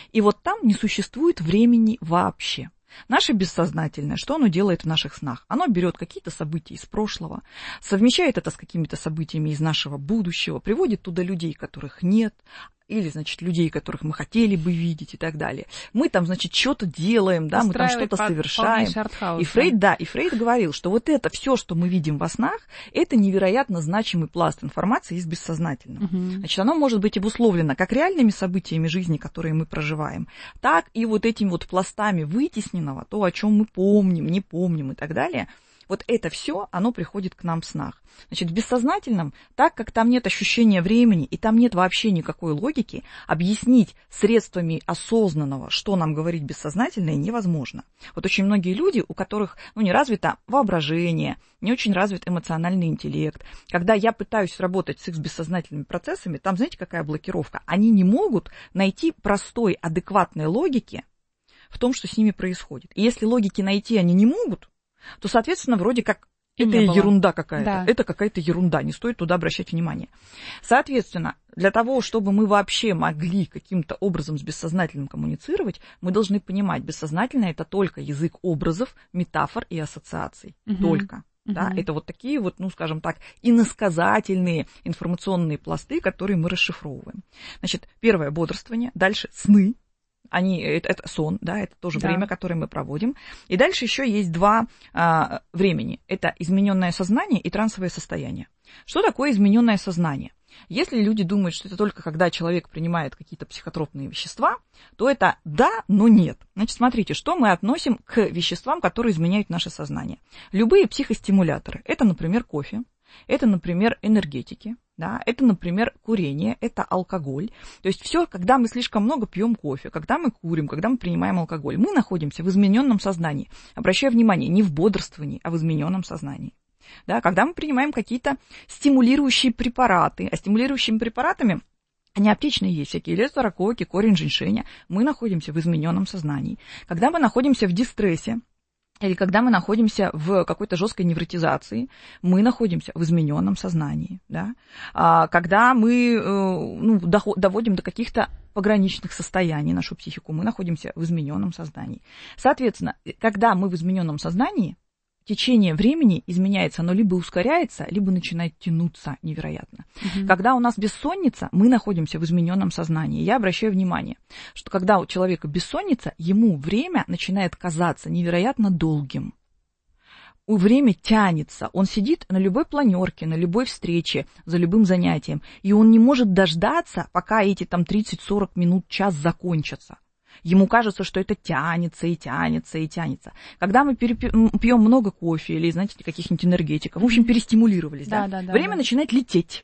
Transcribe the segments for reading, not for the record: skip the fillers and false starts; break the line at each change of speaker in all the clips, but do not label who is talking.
И вот там не существует времени вообще. Наше бессознательное, что оно делает в наших снах? Оно берет какие-то события из прошлого, совмещает это с какими-то событиями из нашего будущего, приводит туда людей, которых нет, или, значит, людей, которых мы хотели бы видеть и так далее. Мы там, значит, что-то делаем, да, мы там что-то совершаем. И Фрейд говорил, что вот это все, что мы видим во снах, это невероятно значимый пласт информации из бессознательного. Значит, оно может быть обусловлено как реальными событиями жизни, которые мы проживаем, так и вот этими вот пластами вытесненного, то, о чем мы помним, не помним и так далее. Вот это все, оно приходит к нам в снах. Значит, в бессознательном, так как там нет ощущения времени и там нет вообще никакой логики, объяснить средствами осознанного, что нам говорит бессознательное, невозможно. Вот очень многие люди, у которых не развито воображение, не очень развит эмоциональный интеллект, когда я пытаюсь работать с их бессознательными процессами, там, знаете, какая блокировка? Они не могут найти простой, адекватной логики в том, что с ними происходит. И если логики найти они не могут, то, соответственно, вроде как это ерунда какая-то. Да. Это какая-то ерунда, не стоит туда обращать внимание. Соответственно, для того, чтобы мы вообще могли каким-то образом с бессознательным коммуницировать, мы должны понимать, бессознательное – это только язык образов, метафор и ассоциаций. Только. Да, это вот такие вот, скажем так, иносказательные информационные пласты, которые мы расшифровываем. Значит, первое – бодрствование, дальше – сны. Это сон, да, это тоже время, которое мы проводим. И дальше еще есть два времени. Это измененное сознание и трансовое состояние. Что такое измененное сознание? Если люди думают, что это только когда человек принимает какие-то психотропные вещества, то это да, но нет. Значит, смотрите, что мы относим к веществам, которые изменяют наше сознание. Любые психостимуляторы. Это, например, кофе. Это, например, энергетики, да, это, например, курение, это алкоголь. То есть все, когда мы слишком много пьем кофе, когда мы курим, когда мы принимаем алкоголь, мы находимся в измененном сознании. Обращаю внимание, не в бодрствовании, а в измененном сознании. Да, когда мы принимаем какие-то стимулирующие препараты, а стимулирующими препаратами они аптечные есть, всякие лес таракоки, корень женьшеня, мы находимся в измененном сознании. Когда мы находимся в дистрессе, или когда мы находимся в какой-то жесткой невротизации, мы находимся в измененном сознании. Да? Когда мы доводим до каких-то пограничных состояний нашу психику, мы находимся в измененном сознании. Соответственно, когда мы в измененном сознании, течение времени изменяется, оно либо ускоряется, либо начинает тянуться невероятно. Когда у нас бессонница, мы находимся в измененном сознании. Я обращаю внимание, что когда у человека бессонница, ему время начинает казаться невероятно долгим. Время тянется, он сидит на любой планерке, на любой встрече, за любым занятием, и он не может дождаться, пока эти 30-40 минут, час закончатся. Ему кажется, что это тянется и тянется и тянется. Когда мы пьем много кофе или, знаете, каких-нибудь энергетиков, в общем, перестимулировались, да? Время начинает лететь,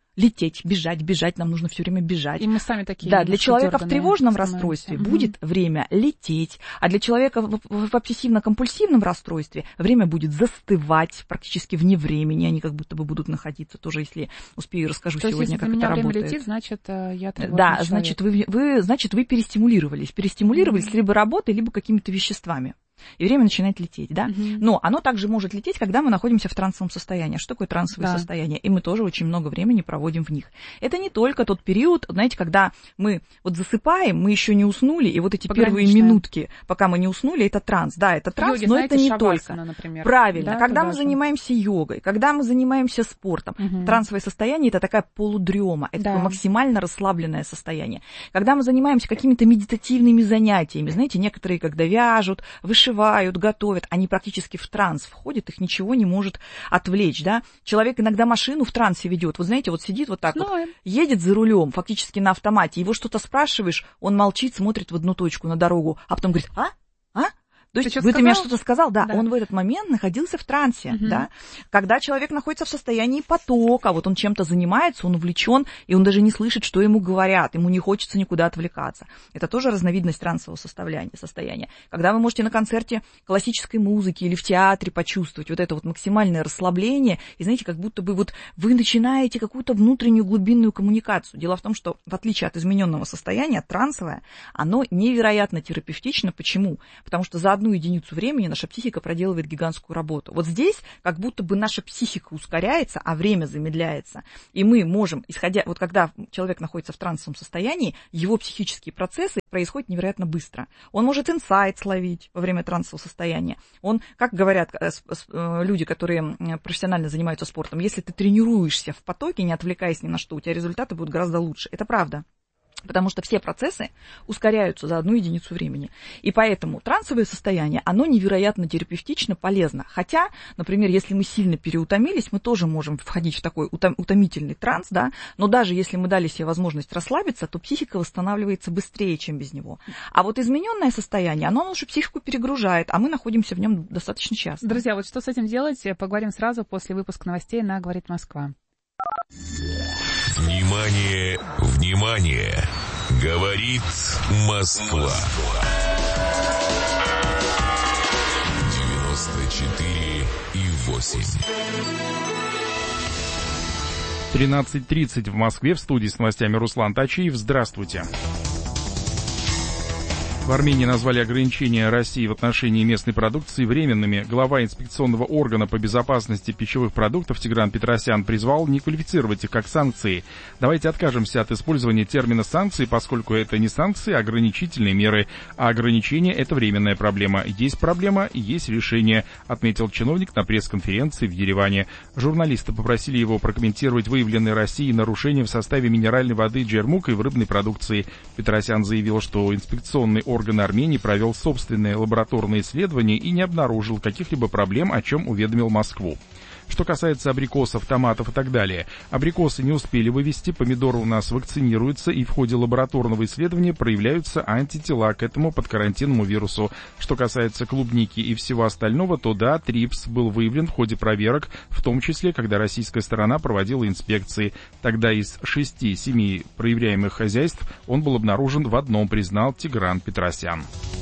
бежать, нам нужно все время бежать.
И мы сами такие.
Да, для человека в тревожном расстройстве будет время лететь, а для человека в обсессивно-компульсивном расстройстве время будет застывать практически вне времени, они как будто бы будут находиться, тоже если успею, расскажу
то
сегодня,
есть,
как это работает.
Время летит, значит, я тревожный
Да,
человек.
значит, вы перестимулировались либо работой, либо какими-то веществами. И время начинает лететь, да? Но оно также может лететь, когда мы находимся в трансовом состоянии. Что такое трансовое состояние? И мы тоже очень много времени проводим в них. Это не только тот период, знаете, когда мы засыпаем, мы еще не уснули, и вот эти первые минутки, пока мы не уснули, это транс. Да, это транс, но это не только.
Например.
Правильно.
Да,
когда мы занимаемся йогой, когда мы занимаемся спортом, трансовое состояние – это такая полудрема, это такое максимально расслабленное состояние. Когда мы занимаемся какими-то медитативными занятиями, знаете, некоторые, когда вяжут, вышивают, готовят, они практически в транс входят, их ничего не может отвлечь, да. Человек иногда машину в трансе ведет, вот знаете, вот сидит вот так вот, едет за рулем, фактически на автомате, его что-то спрашиваешь, он молчит, смотрит в одну точку на дорогу, а потом говорит, то есть ты мне что-то сказал? Да, он в этот момент находился в трансе, да. Когда человек находится в состоянии потока, вот он чем-то занимается, он увлечен, и он даже не слышит, что ему говорят, ему не хочется никуда отвлекаться. Это тоже разновидность трансового состояния. Когда вы можете на концерте классической музыки или в театре почувствовать вот это вот максимальное расслабление, и знаете, как будто бы вот вы начинаете какую-то внутреннюю глубинную коммуникацию. Дело в том, что в отличие от измененного состояния, трансовое, оно невероятно терапевтично. Почему? Потому что за одну одну единицу времени наша психика проделывает гигантскую работу. Вот здесь как будто бы наша психика ускоряется, а время замедляется. И мы можем, исходя, вот когда человек находится в трансовом состоянии, его психические процессы происходят невероятно быстро. Он может инсайт словить во время трансового состояния. Он, как говорят люди, которые профессионально занимаются спортом, если ты тренируешься в потоке, не отвлекаясь ни на что, у тебя результаты будут гораздо лучше. Это правда. Потому что все процессы ускоряются за одну единицу времени. И поэтому трансовое состояние, оно невероятно терапевтично, полезно. Хотя, например, если мы сильно переутомились, мы тоже можем входить в такой утомительный транс, да, но даже если мы дали себе возможность расслабиться, то психика восстанавливается быстрее, чем без него. А вот измененное состояние, оно нашу психику перегружает, а мы находимся в нем достаточно часто.
Друзья, вот что с этим делать, поговорим сразу после выпуска новостей на «Говорит Москва».
Внимание, внимание! Говорит Москва. 94,8.
13:30 в Москве. В студии с новостями Руслан Тачиев. Здравствуйте. В Армении назвали ограничения России в отношении местной продукции временными. Глава инспекционного органа по безопасности пищевых продуктов Тигран Петросян призвал не квалифицировать их как санкции. Давайте откажемся от использования термина «санкции», поскольку это не санкции, а ограничительные меры. А ограничения — это временная проблема. Есть проблема, есть решение, отметил чиновник на пресс-конференции в Ереване. Журналисты попросили его прокомментировать выявленные Россией нарушения в составе минеральной воды Джермук и в рыбной продукции. Петросян заявил, что инспекционный орган Армении провел собственные лабораторные исследования и не обнаружил каких-либо проблем, о чем уведомил Москву. Что касается абрикосов, томатов и так далее. Абрикосы не успели вывести, помидоры у нас вакцинируются, и в ходе лабораторного исследования проявляются антитела к этому подкарантинному вирусу. Что касается клубники и всего остального, то да, трипс был выявлен в ходе проверок, в том числе, когда российская сторона проводила инспекции. Тогда из 6-7 проверяемых хозяйств он был обнаружен в одном, признал Тигран Петросян.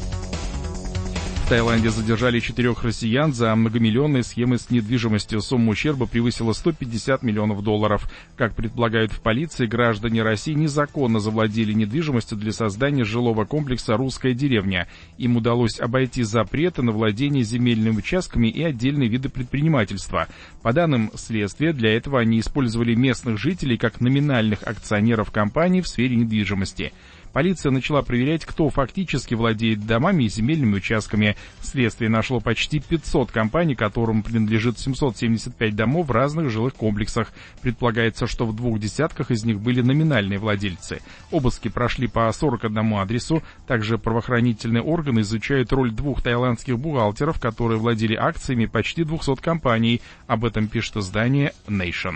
В Таиланде задержали 4 россиян за многомиллионные схемы с недвижимостью. Сумма ущерба превысила $150 миллионов. Как предполагают в полиции, граждане России незаконно завладели недвижимостью для создания жилого комплекса «Русская деревня». Им удалось обойти запреты на владение земельными участками и отдельные виды предпринимательства. По данным следствия, для этого они использовали местных жителей как номинальных акционеров компании в сфере недвижимости. Полиция начала проверять, кто фактически владеет домами и земельными участками. Следствие нашло почти 500 компаний, которым принадлежит 775 домов в разных жилых комплексах. Предполагается, что в 20 из них были номинальные владельцы. Обыски прошли по 41 адресу. Также правоохранительные органы изучают роль 2 таиландских бухгалтеров, которые владели акциями почти 200 компаний. Об этом пишет издание Nation.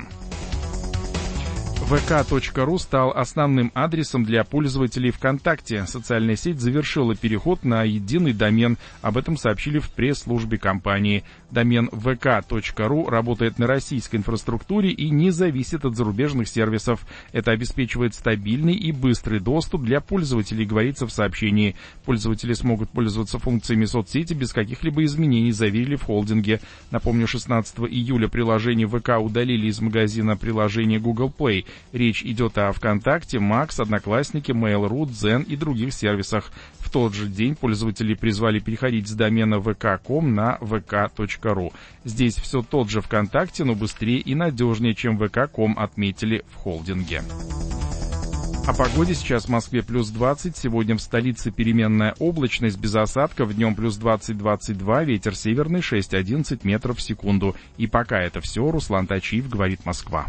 vk.ru стал основным адресом для пользователей ВКонтакте. Социальная сеть завершила переход на единый домен. Об этом сообщили в пресс-службе компании. Домен vk.ru работает на российской инфраструктуре и не зависит от зарубежных сервисов. Это обеспечивает стабильный и быстрый доступ для пользователей, говорится в сообщении. Пользователи смогут пользоваться функциями соцсети без каких-либо изменений, заверили в холдинге. Напомню, 16 июля приложение ВК удалили из магазина приложения Google Play. Речь идет о ВКонтакте, Макс, Одноклассники, Mail.ru, Дзен и других сервисах. В тот же день пользователи призвали переходить с домена vk.com на vk.ru. Здесь все тот же ВКонтакте, но быстрее и надежнее, чем vk.com, отметили в холдинге. О погоде сейчас в Москве плюс 20, сегодня в столице переменная облачность без осадков, днем плюс 20-22, ветер северный 6-11 метров в секунду. И пока это все, Руслан Тачиев, говорит Москва.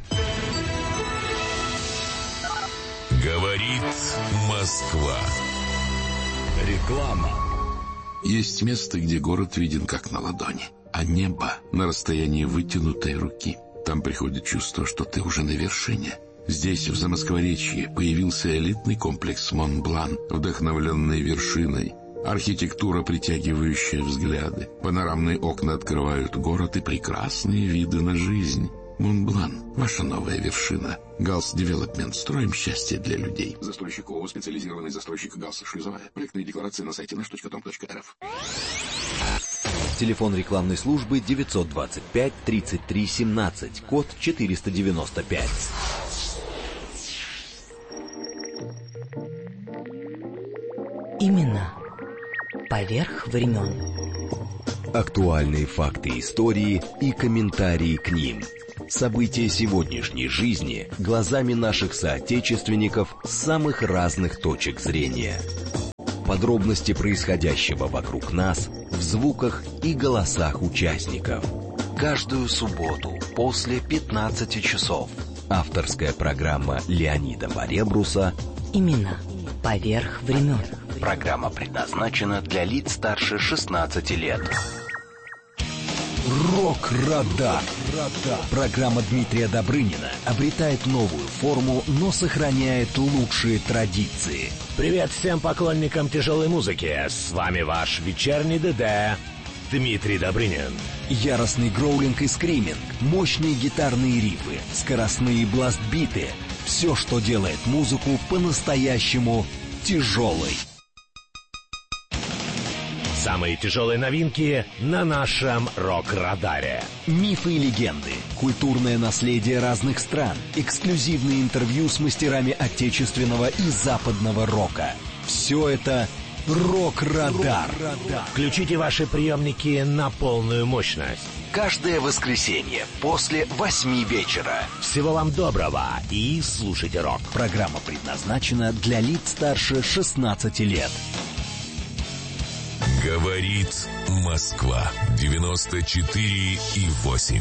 Говорит Москва.
Реклама. Есть место, где город виден как на ладони, а небо на расстоянии вытянутой руки. Там приходит чувство, что ты уже на вершине. Здесь, в Замоскворечье, появился элитный комплекс Монблан, вдохновленный вершиной. Архитектура, притягивающая взгляды. Панорамные окна открывают город и прекрасные виды на жизнь. Монблан – ваша новая вершина. Галс Девелопмент. Строим счастье для людей. Застройщик ООО «Специализированный застройщик Галс Шлюзовая». Проектные декларации на сайте nash.com.rf.
Телефон рекламной службы 925 33 17, код 495.
Имена поверх времен.
Актуальные факты истории и комментарии к ним. События сегодняшней жизни глазами наших соотечественников с самых разных точек зрения. Подробности происходящего вокруг нас в звуках и голосах участников. Каждую субботу после 15 часов. Авторская программа Леонида Поребруса
«Имена поверх времен».
Программа предназначена для лиц старше 16 лет. Рок-радар. Программа Дмитрия Добрынина обретает новую форму, но сохраняет лучшие традиции.
Привет всем поклонникам тяжелой музыки. С вами ваш вечерний ДД Дмитрий Добрынин.
Яростный гроулинг и скриминг, мощные гитарные рифы, скоростные бласт-биты. Все, что делает музыку по-настоящему тяжелой.
Самые тяжелые новинки на нашем рок-радаре.
Мифы и легенды, культурное наследие разных стран, эксклюзивные интервью с мастерами отечественного и западного рока. Все это «Рок-радар».
Включите ваши приемники на полную мощность.
Каждое воскресенье после 8 вечера.
Всего вам доброго и слушайте рок.
Программа предназначена для лиц старше 16 лет.
Говорит Москва 94,8.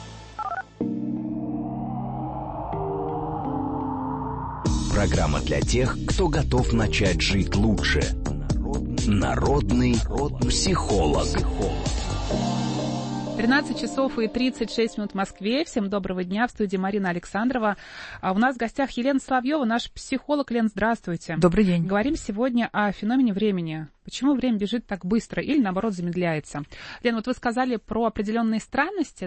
Программа для тех, кто готов начать жить лучше. Народный психолог.
13 часов и 36 минут в Москве. Всем доброго дня. В студии Марина Александрова. А у нас в гостях Елена Соловьева, наш психолог. Лен, здравствуйте.
Добрый день.
Говорим сегодня о феномене времени. Почему время бежит так быстро или, наоборот, замедляется? Лен, вот вы сказали про определенные странности,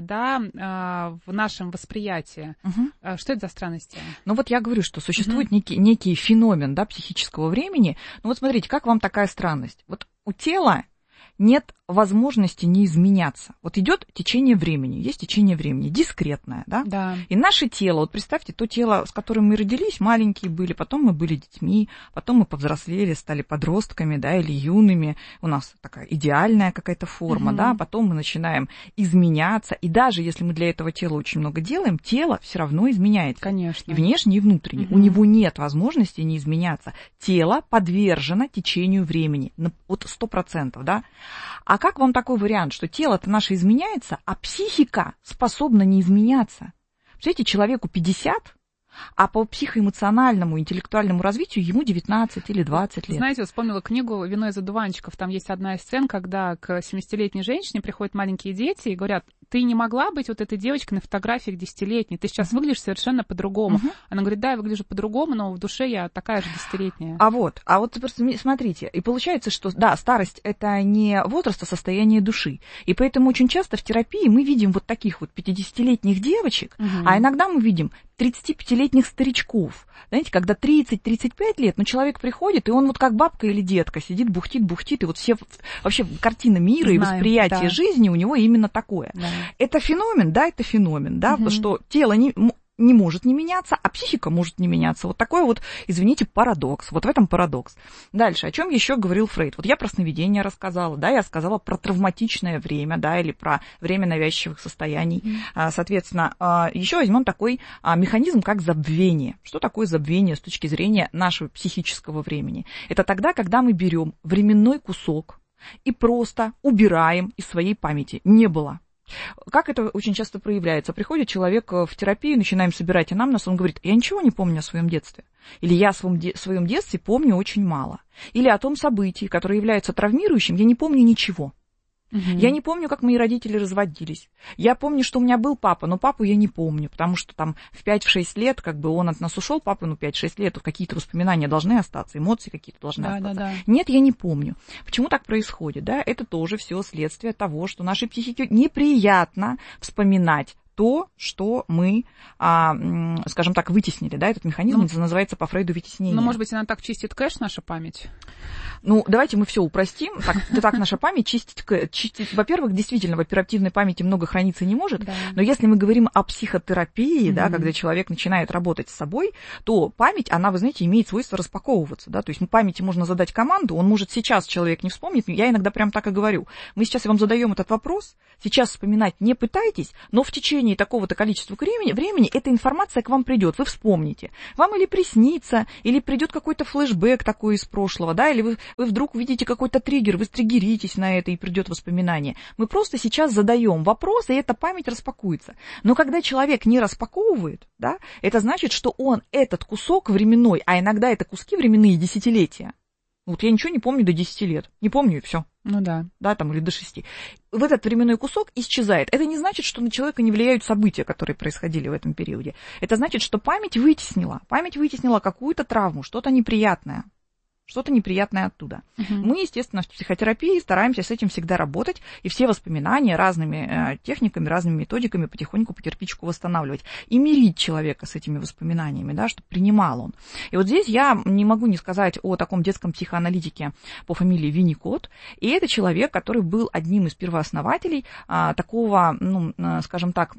да, в нашем восприятии. Угу. Что это за странности?
Ну вот я говорю, что существует некий феномен, да, психического времени. Ну вот смотрите, как вам такая странность? Вот у тела нет возможности не изменяться. Вот идет течение времени, есть течение времени, дискретное, да?
Да.
И наше тело, вот представьте, то тело, с которым мы родились, маленькие были, потом мы были детьми, потом мы повзрослели, стали подростками, да, или юными, у нас такая идеальная какая-то форма, да, потом мы начинаем изменяться, и даже если мы для этого тела очень много делаем, тело все равно изменяется.
Конечно.
И внешне, и внутренне. У него нет возможности не изменяться. Тело подвержено течению времени, вот 100%, да. А как вам такой вариант, что тело-то наше изменяется, а психика способна не изменяться? Представляете, человеку 50, а по психоэмоциональному, интеллектуальному развитию ему 19 или 20 лет.
Знаете, вспомнила книгу «Вино из одуванчиков». Там есть одна из сцен, когда к 70-летней женщине приходят маленькие дети и говорят: ты не могла быть вот этой девочкой на фотографиях 10-летней, ты сейчас выглядишь совершенно по-другому. Она говорит: да, я выгляжу по-другому, но в душе я такая же 10-летняя.
А вот просто смотрите, и получается, что, да, старость – это не возраст, а состояние души. И поэтому очень часто в терапии мы видим вот таких вот 50-летних девочек, а иногда мы видим 35-летних старичков. Знаете, когда 30-35 лет, но человек приходит, и он вот как бабка или детка сидит, бухтит, и вот все вообще картина мира и восприятие жизни у него именно такое. Да. Это феномен, да, что тело не может не меняться, а психика может не меняться. Вот такой вот, извините, парадокс. Вот в этом парадокс. Дальше, о чем еще говорил Фрейд? Вот я про сновидение рассказала, да, я сказала про травматичное время, да, или про время навязчивых состояний. Соответственно, еще возьмем такой механизм, как забвение. Что такое забвение с точки зрения нашего психического времени? Это тогда, когда мы берем временной кусок и просто убираем из своей памяти. Не было. Как это очень часто проявляется? Приходит человек в терапию, начинаем собирать анамнез, он говорит: я ничего не помню о своем детстве. Или я о своем детстве помню очень мало. Или о том событии, которое является травмирующим, я не помню ничего. Я не помню, как мои родители разводились. Я помню, что у меня был папа, но папу я не помню, потому что там в 5-6 лет, как бы он от нас ушел, папа, 5-6 лет, какие-то воспоминания должны остаться, эмоции какие-то должны остаться. Да. Нет, я не помню. Почему так происходит? Да? Это тоже все следствие того, что нашей психике неприятно вспоминать то, что мы, скажем так, вытеснили, да, этот механизм называется по Фрейду вытеснение.
Но, может быть, она так чистит кэш, наша память?
Ну, давайте мы все упростим. Так наша память чистить. Во-первых, действительно, в оперативной памяти много храниться не может. Да. Но если мы говорим о психотерапии, да, когда человек начинает работать с собой, то память, она, вы знаете, имеет свойство распаковываться. Да? То есть памяти можно задать команду, он может сейчас, человек не вспомнит. Я иногда прям так и говорю. Мы сейчас вам задаем этот вопрос, сейчас вспоминать не пытайтесь, но в течение такого-то количества времени эта информация к вам придет, вы вспомните. Вам или приснится, или придет какой-то флешбэк такой из прошлого, да, или вы вдруг увидите какой-то триггер, вы стригеритесь на это, и придет воспоминание. Мы просто сейчас задаем вопрос, и эта память распакуется. Но когда человек не распаковывает, да, это значит, что он этот кусок временной, а иногда это куски временные десятилетия. Вот я ничего не помню до 10 лет. Не помню, и все.
Ну да.
Да, там, или до 6. В этот временной кусок исчезает. Это не значит, что на человека не влияют события, которые происходили в этом периоде. Это значит, что память вытеснила какую-то травму, что-то неприятное. Что-то неприятное оттуда. Мы, естественно, в психотерапии стараемся с этим всегда работать, и все воспоминания разными техниками, разными методиками потихоньку по кирпичику восстанавливать. И мирить человека с этими воспоминаниями, да, чтобы принимал он. И вот здесь я не могу не сказать о таком детском психоаналитике по фамилии Винникот. И это человек, который был одним из первооснователей такого, ну, скажем так,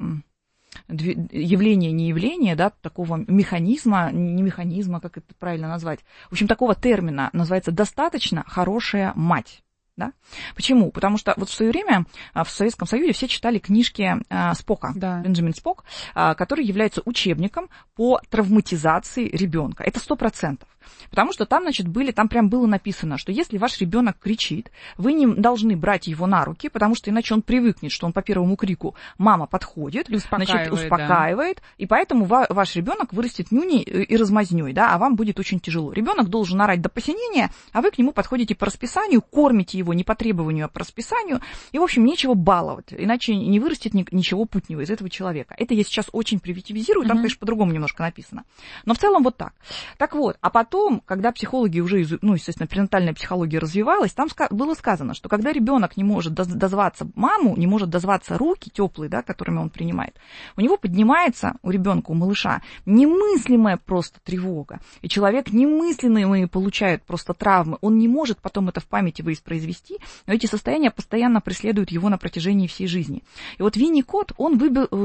явление, не явление, да, такого механизма, не механизма, как это правильно назвать, в общем, такого термина называется «достаточно хорошая мать». Да? Почему? Потому что вот в свое время в Советском Союзе все читали книжки Спока, да. Бенджамин Спок, который является учебником по травматизации ребенка. Это 100%. Потому что там, значит, там прям было написано, что если ваш ребенок кричит, вы не должны брать его на руки, потому что иначе он привыкнет, что он по первому крику мама подходит, успокаивает, да. И поэтому ваш ребенок вырастет нюней и размазнёй, да, а вам будет очень тяжело. Ребенок должен орать до посинения, а вы к нему подходите по расписанию, кормите его не по требованию, а по расписанию, и, в общем, нечего баловать, иначе не вырастет ничего путнего из этого человека. Это я сейчас очень примитивизирую, там, конечно, по-другому немножко написано. Но в целом вот так. Так вот, а потом, когда психологи уже, естественно, перинатальная психология развивалась, там было сказано, что когда ребенок не может дозваться маму, не может дозваться руки теплые, да, которыми он принимает, у него поднимается, у ребенка, у малыша, немыслимая просто тревога. И человек немыслимые получает просто травмы. Он не может потом это в памяти воспроизвести, но эти состояния постоянно преследуют его на протяжении всей жизни. И вот Винникот, он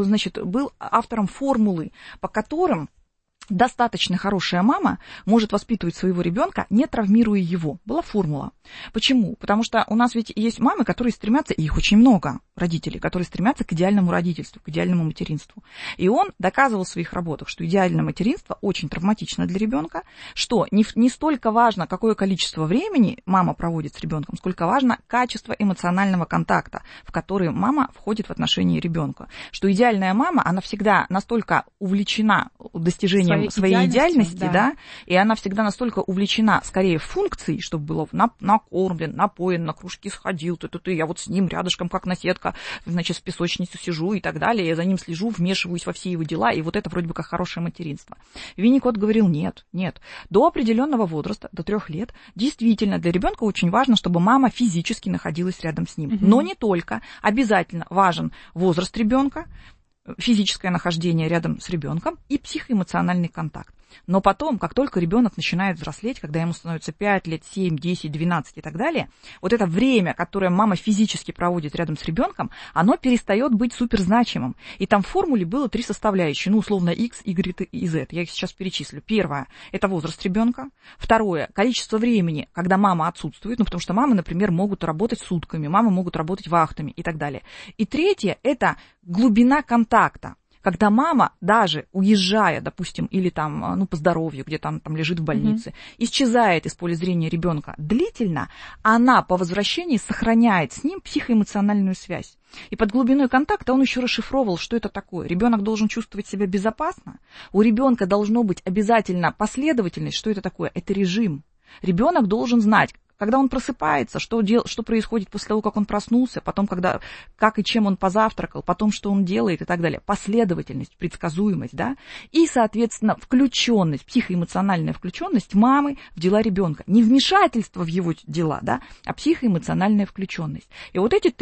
был автором формулы, по которым достаточно хорошая мама может воспитывать своего ребенка, не травмируя его. Была формула. Почему? Потому что у нас ведь есть мамы, которые стремятся, и их очень много, родителей, которые стремятся к идеальному родительству, к идеальному материнству. И он доказывал в своих работах, что идеальное материнство очень травматично для ребенка, что не столько важно, какое количество времени мама проводит с ребенком, сколько важно качество эмоционального контакта, в который мама входит в отношении ребенка. Что идеальная мама, она всегда настолько увлечена достижением своей идеальности, да, и она всегда настолько увлечена скорее функцией, чтобы было накормлен, напоен, на кружки сходил, я вот с ним рядышком, как наседка, значит, в песочнице сижу и так далее, я за ним слежу, вмешиваюсь во все его дела, и вот это вроде бы как хорошее материнство. Винникот говорил, нет, до определенного возраста, до 3 лет, действительно для ребенка очень важно, чтобы мама физически находилась рядом с ним. Но не только, обязательно важен возраст ребенка, физическое нахождение рядом с ребенком и психоэмоциональный контакт. Но потом, как только ребенок начинает взрослеть, когда ему становится 5 лет, 7, 10, 12 и так далее, вот это время, которое мама физически проводит рядом с ребенком, оно перестает быть суперзначимым. И там в формуле было 3 составляющие, условно X, Y и Z. Я их сейчас перечислю. Первое – это возраст ребенка. Второе – количество времени, когда мама отсутствует, потому что мамы, например, могут работать сутками, мамы могут работать вахтами и так далее. И третье – это глубина контакта. Когда мама, даже уезжая, допустим, или там, по здоровью, где там лежит в больнице, исчезает из поля зрения ребенка длительно, она по возвращении сохраняет с ним психоэмоциональную связь. И под глубиной контакта он еще расшифровывал, что это такое. Ребенок должен чувствовать себя безопасно, у ребенка должно быть обязательно последовательность, что это такое? Это режим. Ребенок должен знать, когда он просыпается, что происходит после того, как он проснулся, потом, как и чем он позавтракал, потом, что он делает и так далее. Последовательность, предсказуемость, да, и, соответственно, включенность, психоэмоциональная включенность мамы в дела ребенка. Не вмешательство в его дела, да, а психоэмоциональная включенность. И вот эти 3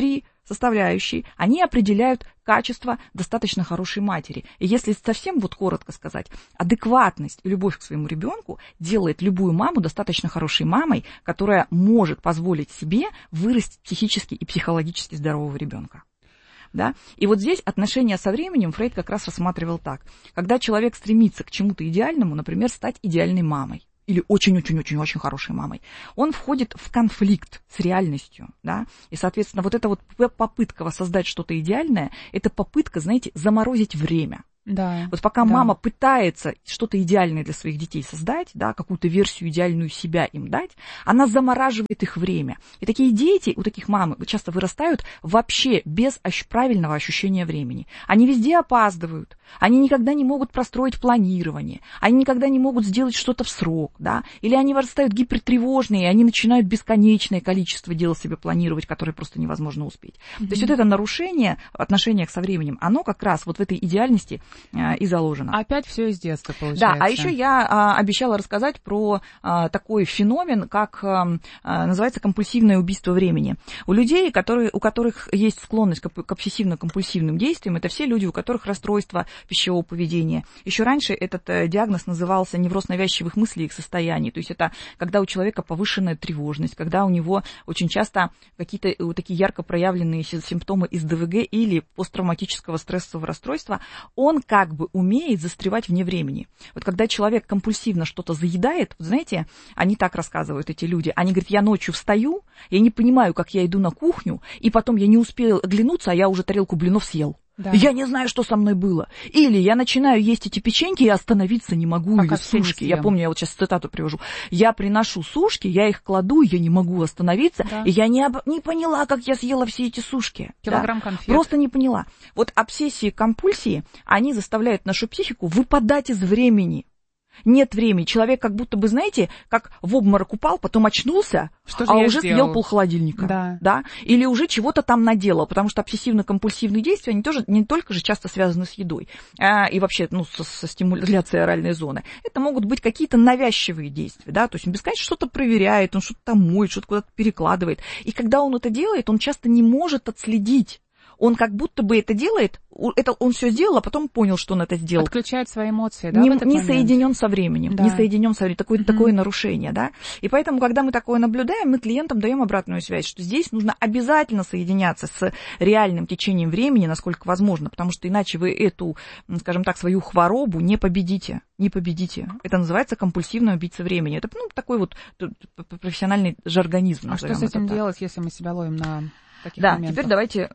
составляющие, они определяют качество достаточно хорошей матери. И если совсем вот коротко сказать, адекватность и любовь к своему ребенку делает любую маму достаточно хорошей мамой, которая может позволить себе вырастить психически и психологически здорового ребенка. Да? И вот здесь отношения со временем Фрейд как раз рассматривал так. Когда человек стремится к чему-то идеальному, например, стать идеальной мамой, или очень-очень-очень-очень хорошей мамой, он входит в конфликт с реальностью, да, и, соответственно, вот эта вот попытка воссоздать что-то идеальное, это попытка, знаете, заморозить время.
Да,
вот пока мама пытается что-то идеальное для своих детей создать, да, какую-то версию идеальную себя им дать, она замораживает их время. И такие дети, у таких мам часто вырастают вообще без правильного ощущения времени. Они везде опаздывают, они никогда не могут простроить планирование, они никогда не могут сделать что-то в срок, да, или они вырастают гипертревожные, и они начинают бесконечное количество дел себе планировать, которые просто невозможно успеть. То есть вот это нарушение в отношениях со временем, оно как раз вот в этой идеальности и заложено.
Опять все из детства получается.
Да, а еще я обещала рассказать про такой феномен, как называется компульсивное убийство времени. У людей, у которых есть склонность к обсессивно-компульсивным действиям, это все люди, у которых расстройство пищевого поведения. Еще раньше этот диагноз назывался невроз навязчивых мыслей и их состояний. То есть это когда у человека повышенная тревожность, когда у него очень часто какие-то такие ярко проявленные симптомы из ДВГ или посттравматического стрессового расстройства, он как бы умеет застревать вне времени. Вот когда человек компульсивно что-то заедает, вот знаете, они так рассказывают, эти люди, они говорят, я ночью встаю, я не понимаю, как я иду на кухню, и потом я не успел оглянуться, а я уже тарелку блинов съел. Да. Я не знаю, что со мной было. Или я начинаю есть эти печеньки и остановиться не могу, или сушки. Я помню, я вот сейчас цитату привожу. Я приношу сушки, я их кладу, я не могу остановиться, и я не поняла, как я съела все эти сушки.
Килограмм конфет.
Просто не поняла. Вот обсессии, компульсии, они заставляют нашу психику выпадать из времени. Нет времени. Человек как будто бы, знаете, как в обморок упал, потом очнулся, уже съел полхолодильника. Да? Или уже чего-то там наделал, потому что обсессивно-компульсивные действия, они тоже не только же часто связаны с едой и вообще со стимуляцией оральной зоны. Это могут быть какие-то навязчивые действия. Да? То есть он бесконечно что-то проверяет, он что-то там моет, что-то куда-то перекладывает. И когда он это делает, он часто не может отследить. Он как будто бы это делает, он все сделал, а потом понял, что он это сделал.
Отключает свои эмоции, да,
не соединен со временем, не соединен со временем, такое нарушение, да. И поэтому, когда мы такое наблюдаем, мы клиентам даем обратную связь, что здесь нужно обязательно соединяться с реальным течением времени, насколько возможно, потому что иначе вы эту, скажем так, свою хворобу не победите. Не победите. Это называется компульсивное убийца времени. Это такой вот профессиональный жаргонизм.
А что с этим делать, если мы себя ловим на таких моментах?
Теперь давайте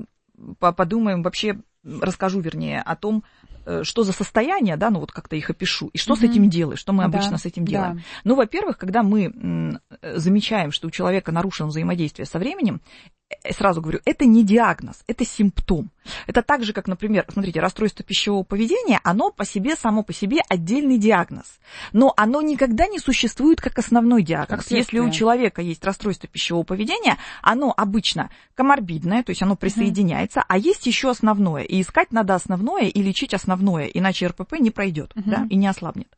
подумаем, вообще расскажу, вернее, о том, что за состояния, да, ну вот как-то их опишу, и что с этим делать, что мы обычно с этим делаем. Ну, во-первых, когда мы замечаем, что у человека нарушено взаимодействие со временем, сразу говорю, это не диагноз, это симптом. Это так же, как, например, смотрите, расстройство пищевого поведения, оно само по себе отдельный диагноз. Но оно никогда не существует как основной диагноз. Если у человека есть расстройство пищевого поведения, оно обычно коморбидное, то есть оно присоединяется, а есть еще основное. И искать надо основное и лечить основное, иначе РПП не пройдет, да, и не ослабнет.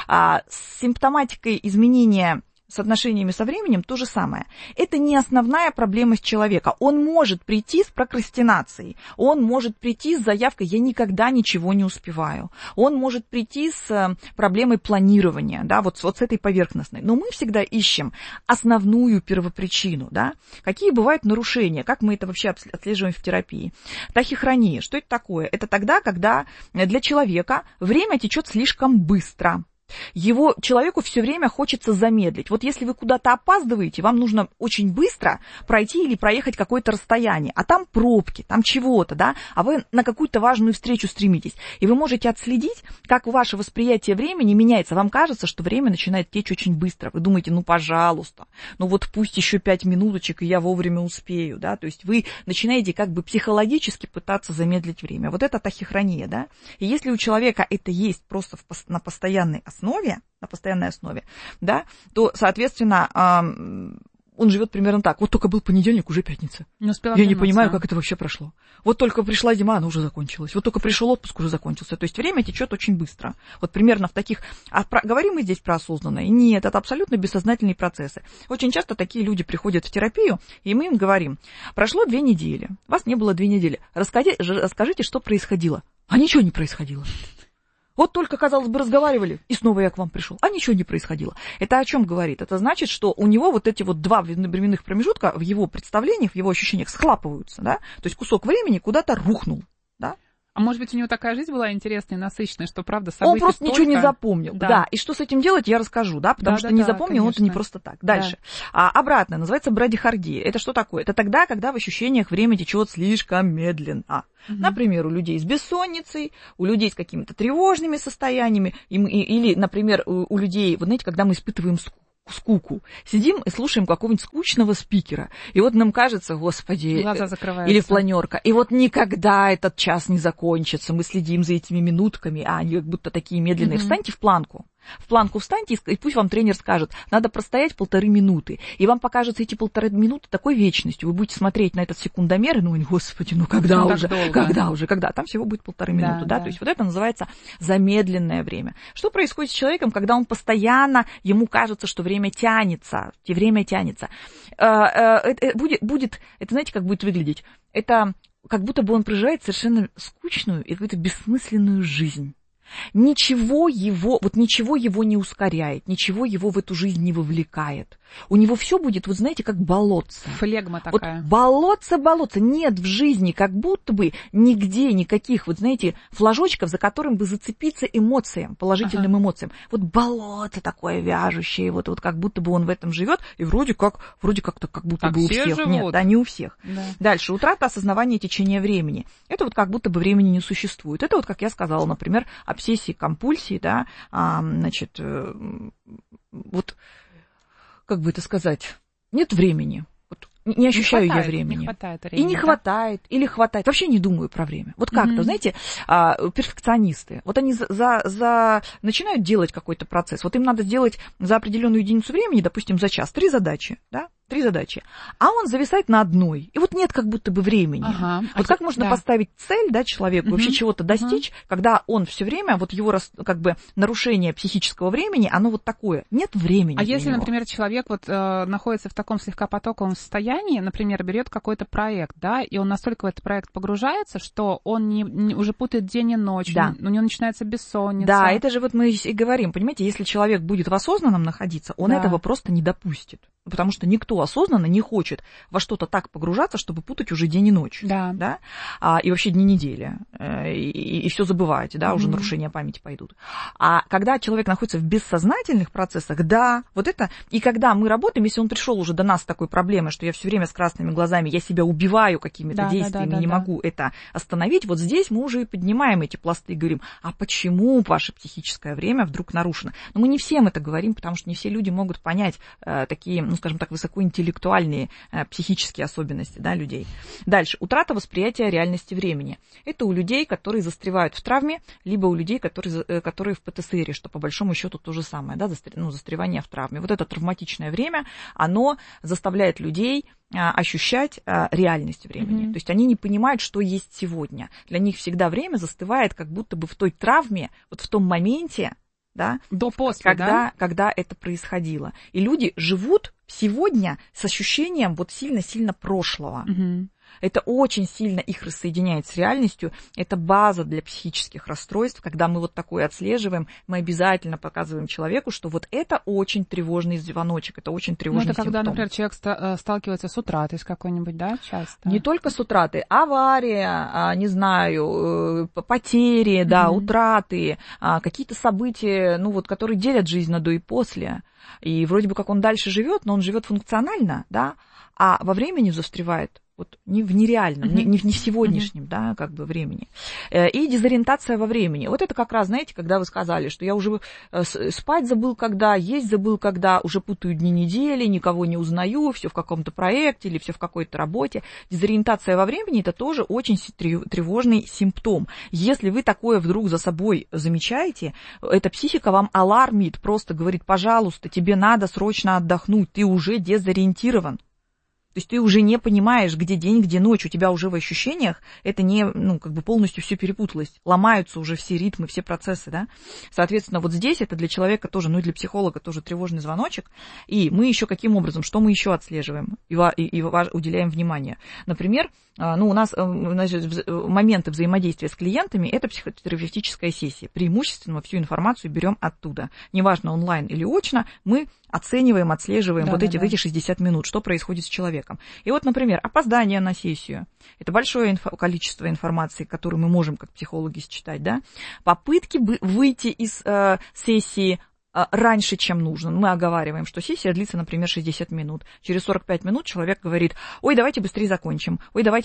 С симптоматикой изменения с отношениями со временем то же самое. Это не основная проблема человека. Он может прийти с прокрастинацией, он может прийти с заявкой «я никогда ничего не успеваю», он может прийти с проблемой планирования, да, вот с этой поверхностной. Но мы всегда ищем основную первопричину, да. Какие бывают нарушения, как мы это вообще отслеживаем в терапии. Тахикрония, что это такое? Это тогда, когда для человека время течет слишком быстро. Человеку все время хочется замедлить. Вот если вы куда-то опаздываете, вам нужно очень быстро пройти или проехать какое-то расстояние, а там пробки, там чего-то, да, а вы на какую-то важную встречу стремитесь. И вы можете отследить, как ваше восприятие времени меняется. Вам кажется, что время начинает течь очень быстро. Вы думаете, ну, пожалуйста, ну вот пусть еще 5 минуточек, и я вовремя успею, да. То есть вы начинаете как бы психологически пытаться замедлить время. Вот это тахикрония, да. И если у человека это есть просто на постоянной основе, да, то, соответственно, он живет примерно так. Вот только был понедельник, уже пятница. Я не понимаю, как это вообще прошло. Вот только пришла зима, она уже закончилась. Вот только пришел отпуск, уже закончился. То есть время течет очень быстро. Вот примерно в таких... говорим мы здесь про осознанное? Нет, это абсолютно бессознательные процессы. Очень часто такие люди приходят в терапию, и мы им говорим: прошло 2 недели, вас не было 2 недели. Расскажите, что происходило. А ничего не происходило. Вот только, казалось бы, разговаривали, и снова я к вам пришел, а ничего не происходило. Это о чем говорит? Это значит, что у него вот эти вот 2 временных промежутка в его представлениях, в его ощущениях схлапываются, да? То есть кусок времени куда-то рухнул, да?
А может быть, у него такая жизнь была интересная и насыщенная, что, правда, события
он просто ничего не запомнил. Да. И что с этим делать, я расскажу, да, потому что не запомнил, конечно. Он это не просто так. Дальше. Да. Обратное, называется брадихардия. Это что такое? Это тогда, когда в ощущениях время течет слишком медленно. Например, у людей с бессонницей, у людей с какими-то тревожными состояниями, или, например, у людей, вот знаете, когда мы испытываем скуку. Сидим и слушаем какого-нибудь скучного спикера. И вот нам кажется, господи,
глаза закрываются.
Или планерка. И вот никогда этот час не закончится. Мы следим за этими минутками, а они как будто такие медленные. Встаньте в планку. В планку встаньте, и пусть вам тренер скажет, надо простоять 1,5 минуты. И вам покажется эти 1,5 минуты такой вечностью. Вы будете смотреть на этот секундомер, и господи, когда уже? Когда? Там всего будет 1,5 минуты. Да? То есть вот это называется замедленное время. Что происходит с человеком, когда он постоянно, ему кажется, что время тянется. Это, знаете, как будет выглядеть? Это как будто бы он проживает совершенно скучную и какую-то бессмысленную жизнь. Ничего его не ускоряет, ничего его в эту жизнь не вовлекает. У него все будет, вот знаете, как болотце.
Флегма такая.
Вот болотце. Нет в жизни как будто бы нигде никаких, вот знаете, флажочков, за которым бы зацепиться эмоциям, положительным эмоциям. Вот болото такое вяжущее, вот как будто бы он в этом живет, и вроде как будто
так
бы у всех.
Живут.
Нет, да, не у всех.
Да.
Дальше, утрата осознавания течения времени. Это вот как будто бы времени не существует. Это вот, как я сказала, например, обсессии, компульсии, да, вот, как бы это сказать, нет времени. Вот, не ощущаю я времени.
Не хватает времени.
И не хватает, или хватает. Вообще не думаю про время. Вот как-то, знаете, перфекционисты, вот они начинают делать какой-то процесс. Вот им надо сделать за определенную единицу времени, допустим, за час, 3 задачи, да? 3 задачи. А он зависает на одной. И вот нет как будто бы времени. Вот как можно поставить цель, да, человеку, вообще чего-то достичь, когда он все время, вот его как бы нарушение психического времени, оно вот такое. Нет времени.
А если, например, человек вот находится в таком слегка потоковом состоянии, например, берет какой-то проект, да, и он настолько в этот проект погружается, что он уже путает день и ночь,
да.
У него начинается бессонница.
Да, это же вот мы и говорим, понимаете, если человек будет в осознанном находиться, он этого просто не допустит. Потому что никто осознанно не хочет во что-то так погружаться, чтобы путать уже день и ночь.
Да.
И вообще дни недели. И все забывать, да, уже нарушения памяти пойдут. А когда человек находится в бессознательных процессах, да, вот это... И когда мы работаем, если он пришел уже до нас с такой проблемой, что я все время с красными глазами, я себя убиваю какими-то действиями, не могу это остановить, вот здесь мы уже и поднимаем эти пласты и говорим, а почему ваше психическое время вдруг нарушено? Но мы не всем это говорим, потому что не все люди могут понять такие, ну, скажем так, высокоинтеллектуальные психические особенности, да, людей. Дальше. Утрата восприятия реальности времени. Это у людей, которые застревают в травме, либо у людей, которые в ПТСР, что по большому счету то же самое, да, застревание в травме. Вот это травматичное время, оно заставляет людей ощущать реальность времени. То есть они не понимают, что есть сегодня. Для них всегда время застывает как будто бы в той травме, вот в том моменте, да, когда это происходило. И люди живут сегодня с ощущением вот сильно-сильно прошлого. Это очень сильно их рассоединяет с реальностью. Это база для психических расстройств. Когда мы вот такое отслеживаем, мы обязательно показываем человеку, что вот это очень тревожный звоночек, это очень тревожный симптом.
Это когда, например, человек сталкивается с утратой с какой-нибудь, да, часто?
Не только с утратой. Авария, не знаю, потери, да, утраты, какие-то события, ну вот, которые делят жизнь на до и после. И вроде бы как он дальше живет, но он живет функционально, да, а во времени застревает. Вот не в нереальном, не в сегодняшнем, да, как бы времени. И дезориентация во времени. Вот это как раз, знаете, когда вы сказали, что я уже спать забыл когда, есть забыл когда, уже путаю дни недели, никого не узнаю, все в каком-то проекте или все в какой-то работе. Дезориентация во времени – это тоже очень тревожный симптом. Если вы такое вдруг за собой замечаете, эта психика вам алармит, просто говорит, пожалуйста, тебе надо срочно отдохнуть, ты уже дезориентирован. То есть ты уже не понимаешь, где день, где ночь, у тебя уже в ощущениях это не, как бы полностью все перепуталось, ломаются уже все ритмы, все процессы, да. Соответственно, вот здесь это для человека тоже, и для психолога тоже тревожный звоночек. И мы еще каким образом, что мы еще отслеживаем и уделяем внимание? Например, у нас моменты взаимодействия с клиентами – это психотерапевтическая сессия. Преимущественно всю информацию берем оттуда. Неважно, онлайн или очно, мы оцениваем, отслеживаем эти 60 минут, что происходит с человеком. И вот, например, опоздание на сессию. Это большое количество информации, которую мы можем как психологи считать, да? Попытки выйти из сессии раньше, чем нужно. Мы оговариваем, что сессия длится, например, 60 минут. Через 45 минут человек говорит, ой, давайте быстрее закончим,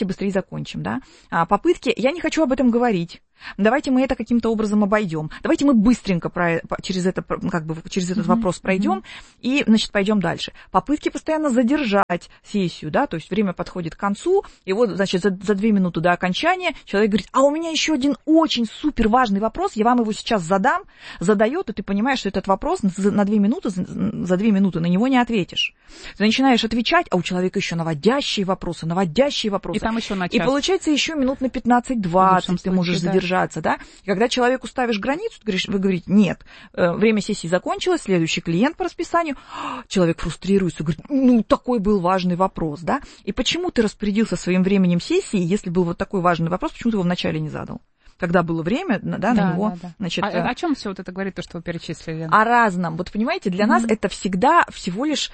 да. Попытки, я не хочу об этом говорить. Давайте мы это каким-то образом обойдем. Давайте мы быстренько через этот вопрос пройдем и, значит, пойдем дальше. Попытки постоянно задержать сессию, да, то есть время подходит к концу, и вот, значит, за 2 минуты до окончания человек говорит, а у меня еще один очень супер важный вопрос, я вам его сейчас задает, и ты понимаешь, что этот вопрос за 2 минуты на него не ответишь. Ты начинаешь отвечать, а у человека еще наводящие вопросы.
И там еще на час.
И получается еще минут на 15-20 ты можешь задержать. Да? И когда человеку ставишь границу, вы говорите, нет, время сессии закончилось, следующий клиент по расписанию, человек фрустрируется, говорит, такой был важный вопрос, да? И почему ты распорядился своим временем сессии, если был вот такой важный вопрос, почему ты его вначале не задал? Когда было время, да, на него...
Да.
Значит,
о чем все вот это говорит, то, что вы перечислили?
О разном. Вот понимаете, для нас это всегда всего лишь,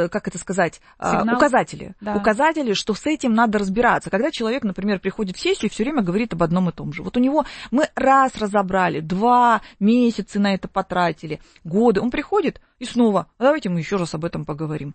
указатели.
Да.
Указатели, что с этим надо разбираться. Когда человек, например, приходит в сессию и все время говорит об одном и том же. Вот у него мы раз разобрали, 2 месяца на это потратили, годы. Он приходит и снова, давайте мы еще раз об этом поговорим.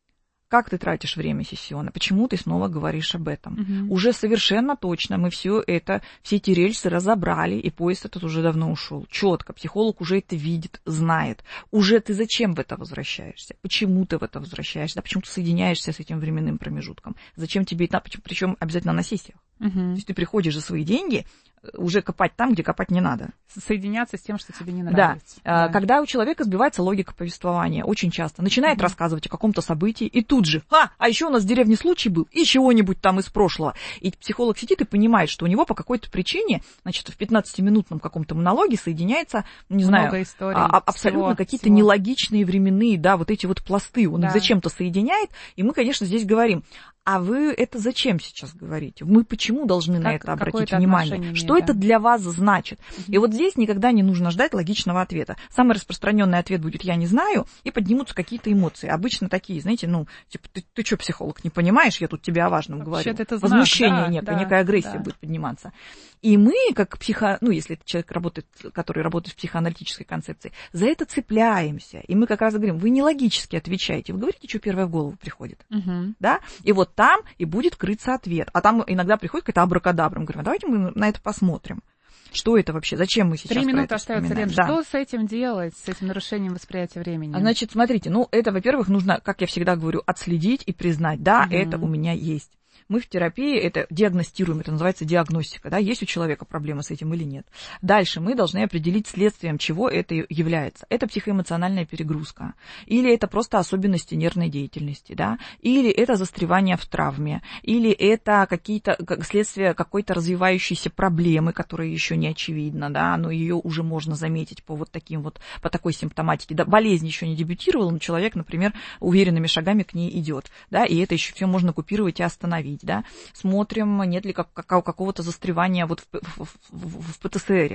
Как ты тратишь время сессиона? Почему ты снова говоришь об этом? Уже совершенно точно мы все эти рельсы разобрали, и поезд этот уже давно ушел. Четко, психолог уже это видит, знает. Уже ты зачем в это возвращаешься? Почему ты в это возвращаешься? Да, почему ты соединяешься с этим временным промежутком? Зачем тебе это? Причем обязательно на сессиях. То есть ты приходишь за свои деньги, уже копать там, где копать не надо.
Соединяться с тем, что тебе не нравится.
Да. Когда у человека сбивается логика повествования, очень часто начинает рассказывать о каком-то событии, и тут же, а еще у нас в деревне случай был, и чего-нибудь там из прошлого. И психолог сидит и понимает, что у него по какой-то причине, значит, в 15-минутном каком-то монологе соединяется,
много историй,
абсолютно какие-то нелогичные временные, да, вот эти вот пласты. Он их зачем-то соединяет, и мы, конечно, здесь говорим, а вы это зачем сейчас говорите? Мы почему должны на это обратить внимание? Что это для вас значит? И вот здесь никогда не нужно ждать логичного ответа. Самый распространенный ответ будет «я не знаю», и поднимутся какие-то эмоции. Обычно такие, знаете, типа, ты что, психолог, не понимаешь? Я тут тебе о важном говорю. Возмущение некая агрессия будет подниматься. И мы, как если это человек который работает в психоаналитической концепции, за это цепляемся. И мы как раз говорим, вы не логически отвечаете, вы говорите, что первое в голову приходит. Да? И вот там и будет крыться ответ. А там иногда приходит какая-то абракадабра. Мы говорим, давайте мы на это посмотрим. Что это вообще? Зачем мы сейчас
3 минуты остается, Лен.
Да.
Что с этим делать, с этим нарушением восприятия времени?
Значит, смотрите, это, во-первых, нужно, как я всегда говорю, отследить и признать, это у меня есть. Мы в терапии это диагностируем, это называется диагностика, да, есть у человека проблема с этим или нет. Дальше мы должны определить следствием, чего это является. Это психоэмоциональная перегрузка, или это просто особенности нервной деятельности, да, или это застревание в травме, или это следствие какой-то развивающейся проблемы, которая еще не очевидна, да, но ее уже можно заметить по такой симптоматике. Да, болезнь еще не дебютировала, но человек, например, уверенными шагами к ней идет, да, и это еще все можно купировать и остановить. Да? Смотрим, нет ли какого-то застревания в ПТСР.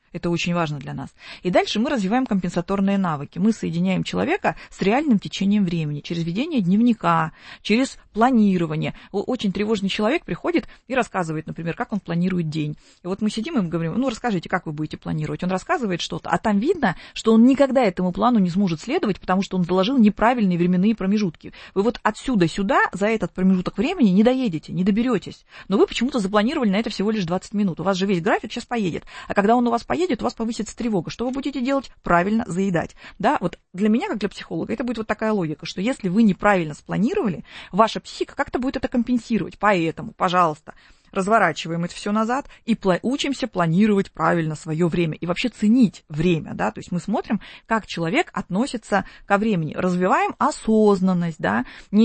Это очень важно для нас. И дальше мы развиваем компенсаторные навыки. Мы соединяем человека с реальным течением времени, через ведение дневника, через планирование. Очень тревожный человек приходит и рассказывает, например, как он планирует день. И вот мы сидим и говорим, ну, расскажите, как вы будете планировать. Он рассказывает что-то, а там видно, что он никогда этому плану не сможет следовать, потому что он заложил неправильные временные промежутки. Вы вот отсюда сюда за этот промежуток времени не доедете, не доберетесь. Но вы почему-то запланировали на это всего лишь 20 минут. У вас же весь график сейчас поедет. А когда он у вас поедет, у вас повысится тревога. Что вы будете делать? Правильно заедать. Да, вот для меня, как для психолога, это будет вот такая логика, что если вы неправильно спланировали, ваша психика как-то будет это компенсировать. Поэтому, пожалуйста, разворачиваем это все назад и учимся планировать правильно свое время и вообще ценить время, да, то есть мы смотрим, как человек относится ко времени, развиваем осознанность, да,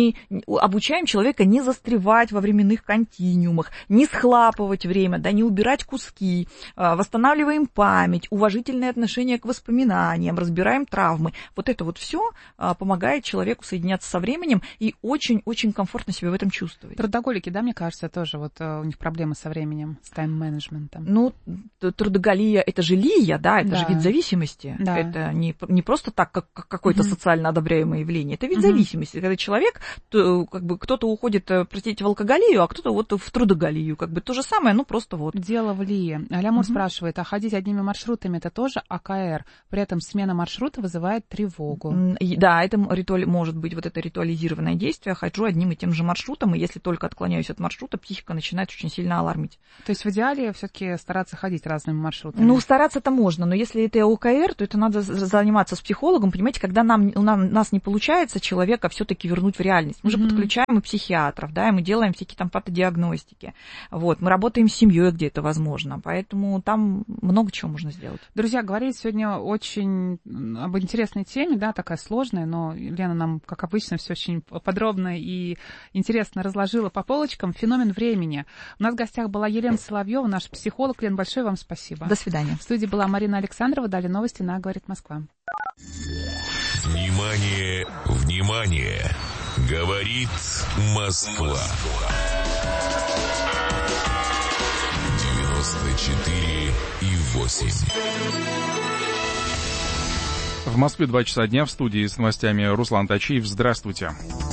обучаем человека не застревать во временных континуумах, не схлапывать время, да, не убирать куски, восстанавливаем память, уважительное отношение к воспоминаниям, разбираем травмы. Вот это вот все помогает человеку соединяться со временем и очень-очень комфортно себя в этом чувствовать.
Трудоголики, да, мне кажется, тоже вот у них проблемы со временем, с тайм-менеджментом.
Ну, трудоголия, это же лия, да, это же вид зависимости. Да. Это не просто так, как какое-то социально одобряемое явление, это вид зависимости. Когда человек, как бы кто-то уходит, простите, в алкоголию, а кто-то вот в трудоголию, как бы то же самое, ну просто вот.
Дело в лии. Алямур спрашивает, а ходить одними маршрутами, это тоже АКР? При этом смена маршрута вызывает тревогу.
Да, это может быть вот это ритуализированное действие, хожу одним и тем же маршрутом, и если только отклоняюсь от маршрута, психика начинает очень сильно алармить.
То есть в идеале все-таки стараться ходить разными маршрутами?
Ну, стараться-то можно, но если это ОКР, то это надо заниматься с психологом, понимаете, когда нас не получается человека все-таки вернуть в реальность. Мы же подключаем и психиатров, да, и мы делаем всякие там патодиагностики. Вот, мы работаем с семьей, где это возможно, поэтому там много чего можно сделать.
Друзья, говорили сегодня очень об интересной теме, да, такая сложная, но Лена нам, как обычно, все очень подробно и интересно разложила по полочкам. Феномен времени. У нас в гостях была Елена Соловьева, наш психолог. Лен, большое вам спасибо.
До свидания.
В студии была Марина Александрова. Далее новости на «Говорит Москва».
Внимание, внимание! Говорит Москва. 94,8.
В Москве 2 часа дня, в студии с новостями Руслан Тачиев. Здравствуйте.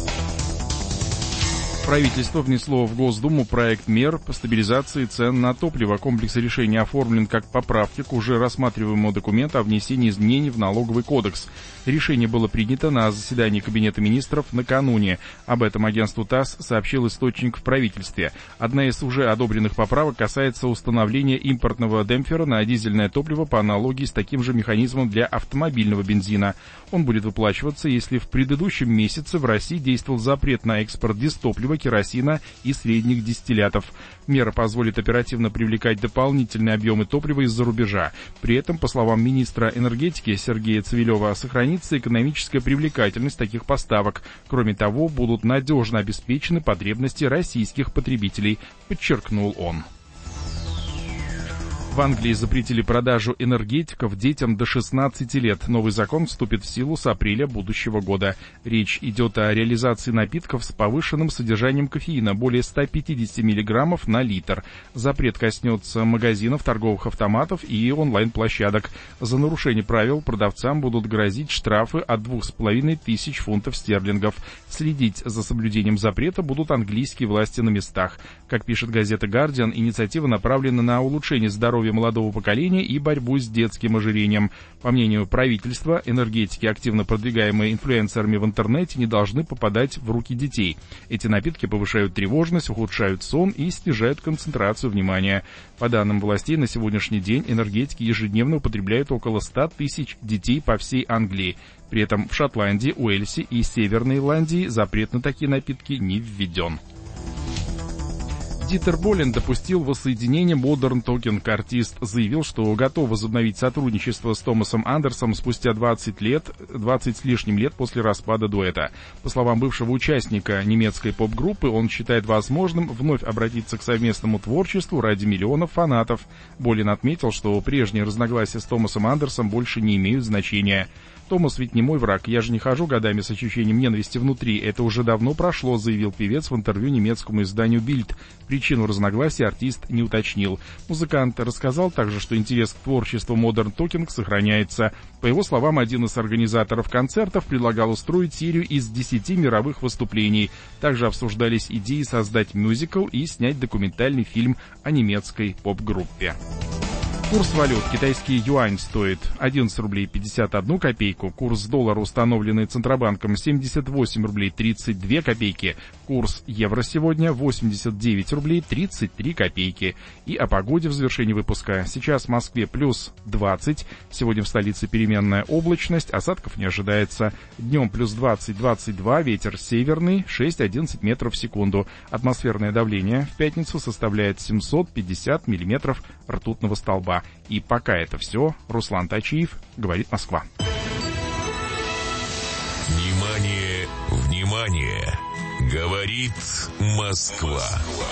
Правительство внесло в Госдуму проект мер по стабилизации цен на топливо. Комплекс решений оформлен как поправки к уже рассматриваемому документу о внесении изменений в налоговый кодекс. Решение было принято на заседании Кабинета министров накануне. Об этом агентству ТАСС сообщил источник в правительстве. Одна из уже одобренных поправок касается установления импортного демпфера на дизельное топливо по аналогии с таким же механизмом для автомобильного бензина. Он будет выплачиваться, если в предыдущем месяце в России действовал запрет на экспорт дистоплива, керосина и средних дистиллятов. Мера позволит оперативно привлекать дополнительные объемы топлива из-за рубежа. При этом, по словам министра энергетики Сергея Цивилева, сохранится экономическая привлекательность таких поставок. Кроме того, будут надежно обеспечены потребности российских потребителей, подчеркнул он. В Англии запретили продажу энергетиков детям до 16 лет. Новый закон вступит в силу с апреля будущего года. Речь идет о реализации напитков с повышенным содержанием кофеина, более 150 мг на литр. Запрет коснется магазинов, торговых автоматов и онлайн-площадок. За нарушение правил продавцам будут грозить штрафы от 2500 фунтов стерлингов. Следить за соблюдением запрета будут английские власти на местах. Как пишет газета «Гардиан», инициатива направлена на улучшение здоровья молодого поколения и борьбу с детским ожирением. По мнению правительства, энергетики, активно продвигаемые инфлюенсерами в интернете, не должны попадать в руки детей. Эти напитки повышают тревожность, ухудшают сон и снижают концентрацию внимания. По данным властей, на сегодняшний день энергетики ежедневно употребляют около 100 тысяч детей по всей Англии. При этом в Шотландии, Уэльсе и Северной Ирландии запрет на такие напитки не введен. Дитер Болен допустил воссоединение Modern Talking. Артист заявил, что готов возобновить сотрудничество с Томасом Андерсом спустя 20 с лишним лет после распада дуэта. По словам бывшего участника немецкой поп-группы, он считает возможным вновь обратиться к совместному творчеству ради миллионов фанатов. Болен отметил, что прежние разногласия с Томасом Андерсом больше не имеют значения. Томас ведь не мой враг, я же не хожу годами с ощущением ненависти внутри. Это уже давно прошло, заявил певец в интервью немецкому изданию Bild. Причину разногласий артист не уточнил. Музыкант рассказал также, что интерес к творчеству Modern Talking сохраняется. По его словам, один из организаторов концертов предлагал устроить серию из 10 мировых выступлений. Также обсуждались идеи создать мюзикл и снять документальный фильм о немецкой поп-группе. Курс валют. Китайский юань стоит 11 рублей 51 копейку. Курс доллара, установленный Центробанком, 78 рублей 32 копейки. Курс евро сегодня 89 рублей 33 копейки. И о погоде в завершении выпуска. Сейчас в Москве плюс 20. Сегодня в столице переменная облачность. Осадков не ожидается. Днем плюс 20-22. Ветер северный 6-11 метров в секунду. Атмосферное давление в пятницу составляет 750 миллиметров ртутного столба. И пока это все, Руслан Тачиев, говорит Москва.
Внимание, внимание! Говорит Москва.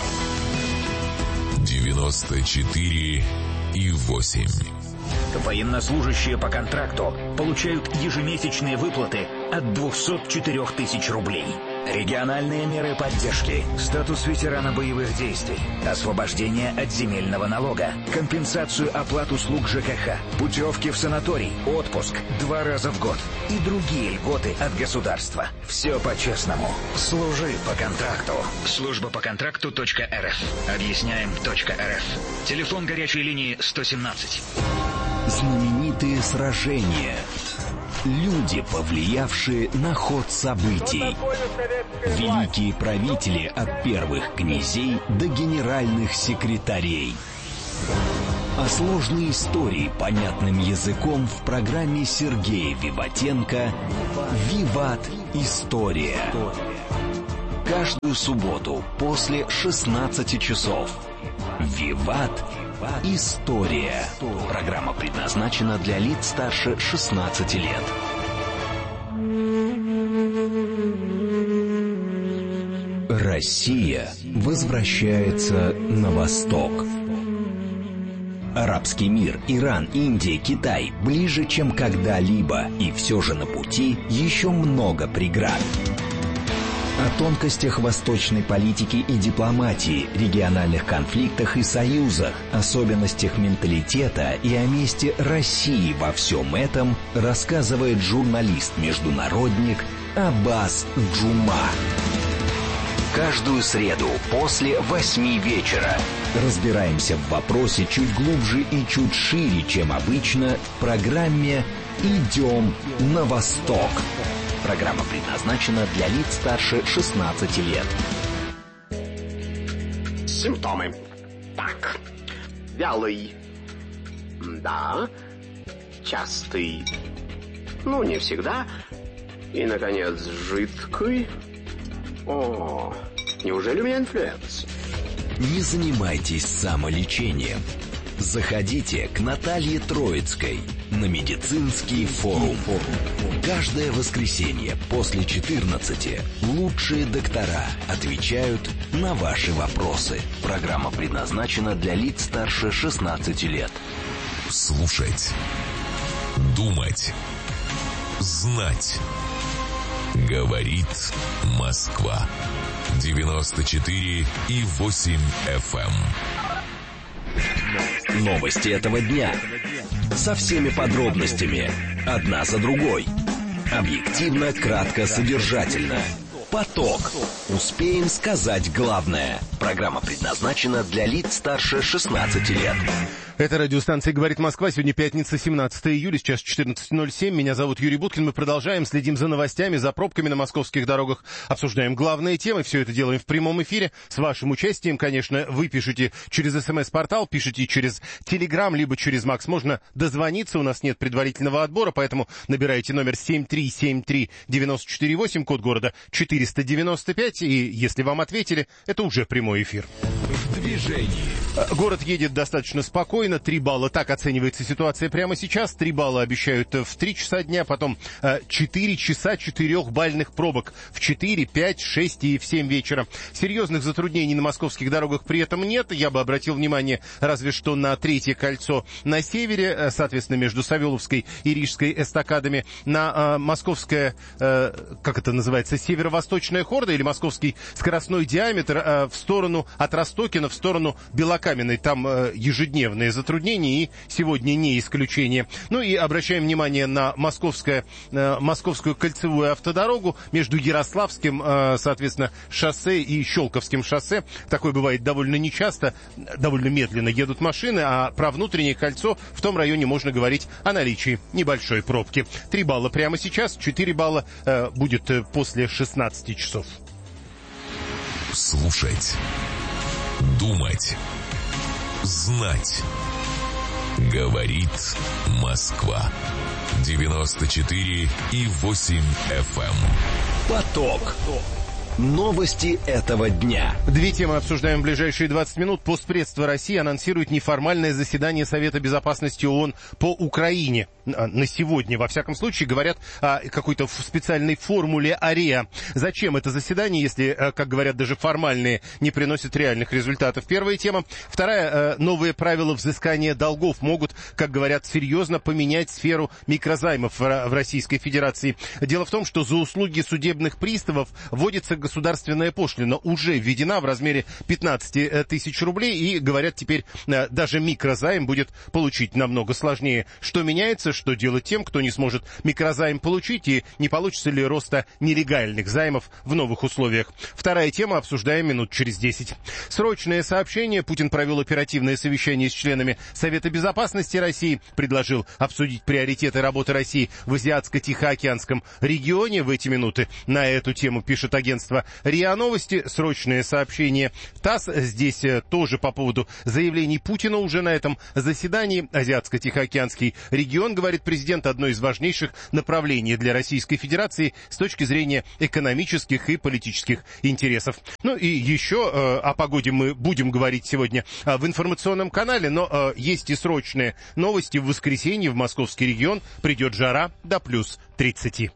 94,8.
Военнослужащие по контракту получают ежемесячные выплаты от 204 тысяч рублей. Региональные меры поддержки, статус ветерана боевых действий, освобождение от земельного налога, компенсацию оплат услуг ЖКХ, путевки в санаторий, отпуск 2 раза в год и другие льготы от государства. Все по-честному. Служи по контракту. Служба по контракту.рф. Объясняем.рф. Телефон горячей линии 117.
Знаменитые сражения. Люди, повлиявшие на ход событий. Великие правители от первых князей до генеральных секретарей. А сложные истории понятным языком в программе Сергея Виватенко «Виват. История». Каждую субботу после 16 часов. «Виват. История». Программа предназначена для лиц старше 16 лет. Россия возвращается на восток. Арабский мир, Иран, Индия, Китай ближе, чем когда-либо, и все же на пути еще много преград. О тонкостях восточной политики и дипломатии, региональных конфликтах и союзах, особенностях менталитета и о месте России во всем этом рассказывает журналист-международник Аббас Джума. Каждую среду после 8 вечера разбираемся в вопросе чуть глубже и чуть шире, чем обычно, в программе «Идем на восток». Программа предназначена для лиц старше 16 лет.
Симптомы. Так. Вялый. Да. Частый. Ну, не всегда. И, наконец, жидкий. О, неужели у меня инфлюенс?
Не занимайтесь самолечением. Заходите к Наталье Троицкой на медицинский форум. Каждое воскресенье после 14 лучшие доктора отвечают на ваши вопросы. Программа предназначена для лиц старше 16 лет.
Слушать, думать, знать. Говорит Москва. 94,8 FM.
Новости этого дня. Со всеми подробностями. Одна за другой. Объективно, кратко, содержательно. Поток. Успеем сказать главное. Программа предназначена для лиц старше 16 лет.
Это радиостанция «Говорит Москва». Сегодня пятница, 17 июля, сейчас 14:07. Меня зовут Юрий Буткин. Мы продолжаем, следим за новостями, за пробками на московских дорогах, обсуждаем главные темы. Все это делаем в прямом эфире. С вашим участием, конечно, вы пишете через СМС-портал, пишите через Телеграм, либо через Макс. Можно дозвониться, у нас нет предварительного отбора, поэтому набирайте номер 7373948, код города 495, и если вам ответили, это уже прямой эфир.
движении.
Город едет достаточно спокойно, 3 балла, так оценивается ситуация прямо сейчас, 3 балла обещают в 3 часа дня, потом 4 часа 4-бальных пробок в 4, 5, 6 и в 7 вечера. Серьезных затруднений на московских дорогах при этом нет, я бы обратил внимание разве что на третье кольцо на севере, соответственно, между Савеловской и Рижской эстакадами, на московское, как это называется, северо-восточная хорда или московский скоростной диаметр в сторону от Ростокина, в сторону Белокаменной. Там ежедневные затруднения, и сегодня не исключение. Ну и обращаем внимание на московскую кольцевую автодорогу между Ярославским, соответственно, шоссе и Щелковским шоссе. Такое бывает довольно нечасто, довольно медленно едут машины, а про внутреннее кольцо в том районе можно говорить о наличии небольшой пробки. 3 балла прямо сейчас, 4 балла будет после 16 часов.
Слушать, думать, знать. Говорит Москва. 94,8 FM.
Поток. Новости этого дня.
2 темы обсуждаем в ближайшие 20 минут. Постпредство России анонсирует неформальное заседание Совета Безопасности ООН по Украине. На сегодня, во всяком случае, говорят о какой-то специальной формуле АРЕА. Зачем это заседание, если, как говорят, даже формальные не приносят реальных результатов? Первая тема. Вторая. Новые правила взыскания долгов могут, как говорят, серьезно поменять сферу микрозаймов в Российской Федерации. Дело в том, что за услуги судебных приставов вводится государственная пошлина, уже введена в размере 15 тысяч рублей, и, говорят, теперь даже микрозайм будет получить намного сложнее. Что меняется, что делать тем, кто не сможет микрозайм получить, и не получится ли роста нелегальных займов в новых условиях. Вторая тема обсуждаем минут через 10. Срочное сообщение. Путин провел оперативное совещание с членами Совета Безопасности России, предложил обсудить приоритеты работы России в Азиатско-Тихоокеанском регионе. В эти минуты на эту тему пишет агентство РИА Новости. Срочное сообщение ТАСС. Здесь тоже по поводу заявлений Путина уже на этом заседании. Азиатско-Тихоокеанский регион, говорит президент, одно из важнейших направлений для Российской Федерации с точки зрения экономических и политических интересов. Ну и еще о погоде мы будем говорить сегодня в информационном канале, но есть и срочные новости. В воскресенье в московский регион придет жара до плюс 30.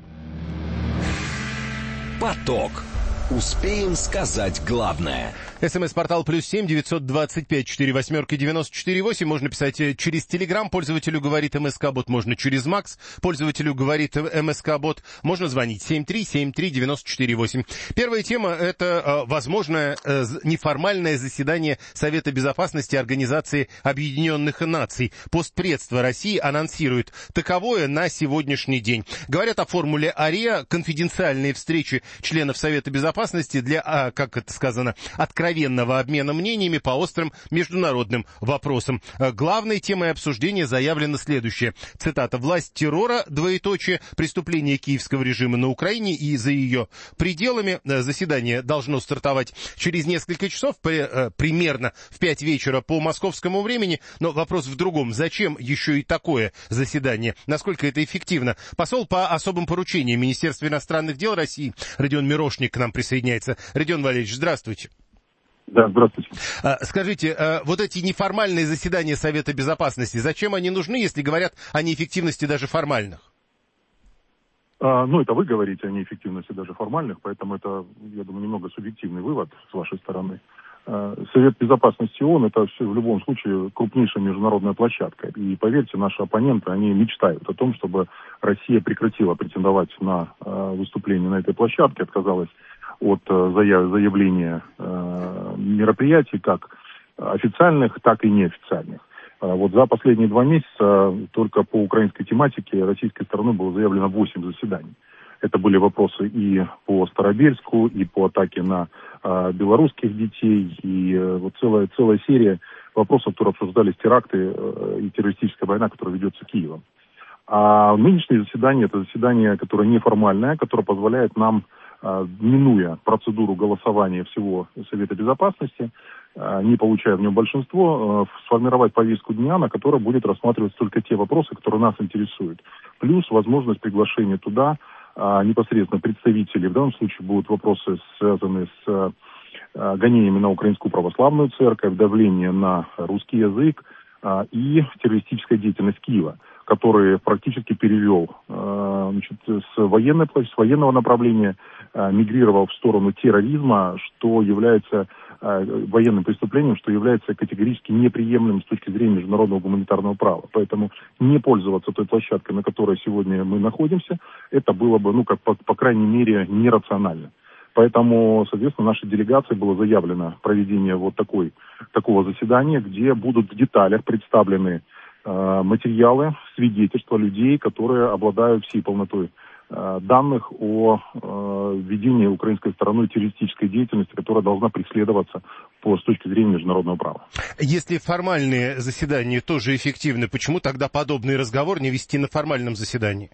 Поток. Успеем сказать главное.
СМС-портал +7 925 48 94 8. Можно писать через Телеграм. Пользователю говорит МСК-бот. Можно через Макс. Пользователю говорит МСК-бот. Можно звонить 7373948. Первая тема — это возможное неформальное заседание Совета Безопасности Организации Объединенных Наций. Постпредство России анонсирует таковое на сегодняшний день. Говорят о формуле АРЕА. Конфиденциальные встречи членов Совета Безопасности для, как это сказано, откровенного обмена мнениями по острым международным вопросам. Главной темой обсуждения заявлено следующее. Цитата. «Власть террора, двоеточие, преступление киевского режима на Украине и за ее пределами». Заседание должно стартовать через несколько часов, примерно в 5 вечера по московскому времени. Но вопрос в другом. Зачем еще и такое заседание? Насколько это эффективно? Посол по особым поручениям Министерства иностранных дел России Родион Мирошник к нам присоединяется. Родион Валерьевич, здравствуйте.
Да, здравствуйте.
Скажите, вот эти неформальные заседания Совета Безопасности, зачем они нужны, если говорят о неэффективности даже формальных?
Ну, это вы говорите о неэффективности даже формальных, поэтому это, я думаю, немного субъективный вывод с вашей стороны. Совет Безопасности ООН — это все, в любом случае крупнейшая международная площадка. И поверьте, наши оппоненты, они мечтают о том, чтобы Россия прекратила претендовать на выступление на этой площадке, отказалась от заявления мероприятий, как официальных, так и неофициальных. Вот за последние 2 месяца только по украинской тематике российской стороной было заявлено 8 заседаний. Это были вопросы и по Старобельску, и по атаке на белорусских детей, и вот целая серия вопросов, которые обсуждались, теракты и террористическая война, которая ведется Киевом. А нынешнее заседание — это заседание, которое неформальное, которое позволяет нам, минуя процедуру голосования всего Совета Безопасности, не получая в нем большинство, сформировать повестку дня, на которой будет рассматриваться только те вопросы, которые нас интересуют. Плюс возможность приглашения туда непосредственно представителей. В данном случае будут вопросы, связанные с гонениями на Украинскую православную церковь, давление на русский язык и террористическая деятельность Киева, который практически перевел с военного направления, мигрировал в сторону терроризма, что является военным преступлением, что является категорически неприемлемым с точки зрения международного гуманитарного права. Поэтому не пользоваться той площадкой, на которой сегодня мы находимся, это было бы, по крайней мере, нерационально. Поэтому, соответственно, нашей делегации было заявлено проведение такого заседания, где будут в деталях представлены материалы, свидетельства людей, которые обладают всей полнотой данных о ведении украинской стороной террористической деятельности, которая должна преследоваться с точки зрения международного права.
Если формальные заседания тоже эффективны, почему тогда подобный разговор не вести на формальном заседании?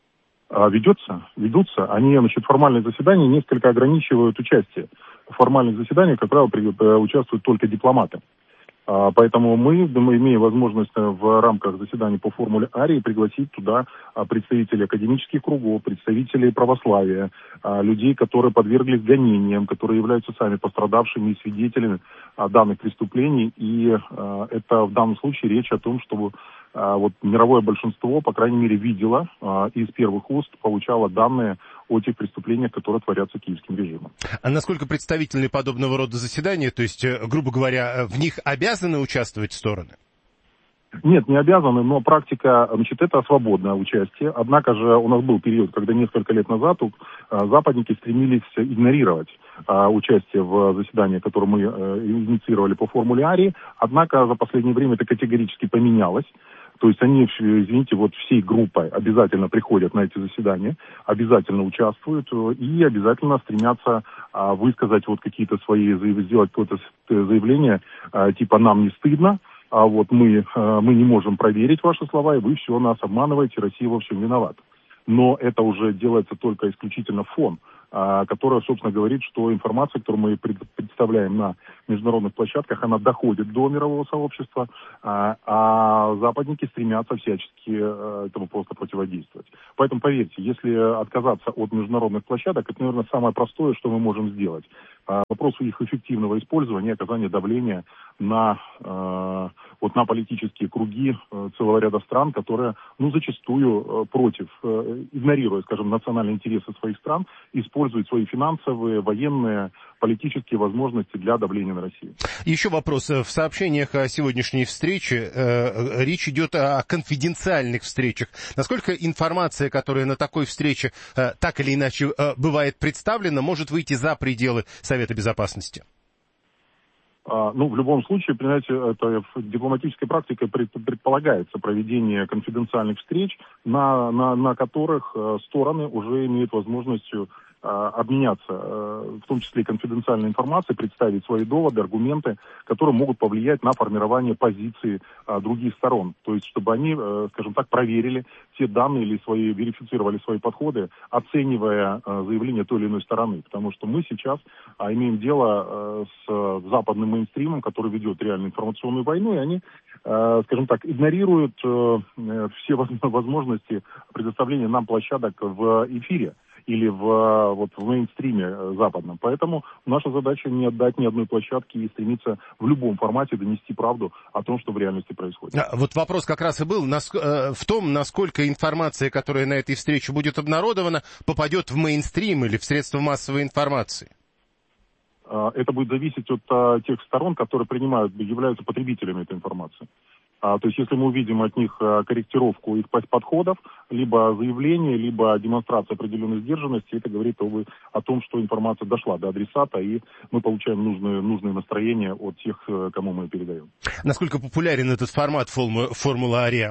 Ведутся. Они, формальные заседания несколько ограничивают участие. В формальных заседаниях, как правило, участвуют только дипломаты. Поэтому мы имеем возможность в рамках заседаний по формуле Арии пригласить туда представителей академических кругов, представителей православия, людей, которые подверглись гонениям, которые являются сами пострадавшими и свидетелями данных преступлений. И это в данном случае речь о том, чтобы мировое большинство, по крайней мере, видело и из первых уст получало данные о тех преступлениях, которые творятся киевским режимом.
А насколько представительны подобного рода заседания? То есть, грубо говоря, в них обязаны участвовать стороны?
Нет, не обязаны, но практика, это свободное участие. Однако же у нас был период, когда несколько лет назад западники стремились игнорировать участие в заседании, которое мы инициировали по формуле Арии. Однако за последнее время это категорически поменялось. То есть они, всей группой обязательно приходят на эти заседания, обязательно участвуют и обязательно стремятся высказать какие-то свои, сделать какое-то заявление, типа «нам не стыдно», мы не можем проверить ваши слова, и вы все нас обманываете, Россия во всем виновата. Но это уже делается только исключительно фон, которая, собственно, говорит, что информация, которую мы представляем на международных площадках, она доходит до мирового сообщества, а западники стремятся всячески этому просто противодействовать. Поэтому, поверьте, если отказаться от международных площадок, это, наверное, самое простое, что мы можем сделать. Вопрос их эффективного использования, оказания давления на политические круги целого ряда стран, которые, зачастую игнорируя, национальные интересы своих стран, используют свои финансовые, военные, политические возможности для давления на Россию.
Еще вопрос. В сообщениях о сегодняшней встрече речь идет о конфиденциальных встречах. Насколько информация, которая на такой встрече так или иначе бывает представлена, может выйти за пределы Совета Безопасности?
В любом случае, понимаете, это в дипломатической практике предполагается проведение конфиденциальных встреч, на которых стороны уже имеют возможность обменяться, в том числе и конфиденциальной информацией, представить свои доводы, аргументы, которые могут повлиять на формирование позиции других сторон. То есть, чтобы они, проверили те данные или верифицировали свои подходы, оценивая заявление той или иной стороны. Потому что мы сейчас имеем дело с западным мейнстримом, который ведет реальную информационную войну, и они, игнорируют все возможности предоставления нам площадок в эфире или в мейнстриме западном. Поэтому наша задача не отдать ни одной площадки и стремиться в любом формате донести правду о том, что в реальности происходит.
Вопрос как раз и был в том, насколько информация, которая на этой встрече будет обнародована, попадет в мейнстрим или в средства массовой информации.
Это будет зависеть от тех сторон, которые являются потребителями этой информации. То есть, если мы увидим от них корректировку их подходов, либо заявление, либо демонстрация определенной сдержанности, это говорит о том, что информация дошла до адресата, и мы получаем нужное настроение от тех, кому мы передаем.
Насколько популярен этот формат «Формула Ария»?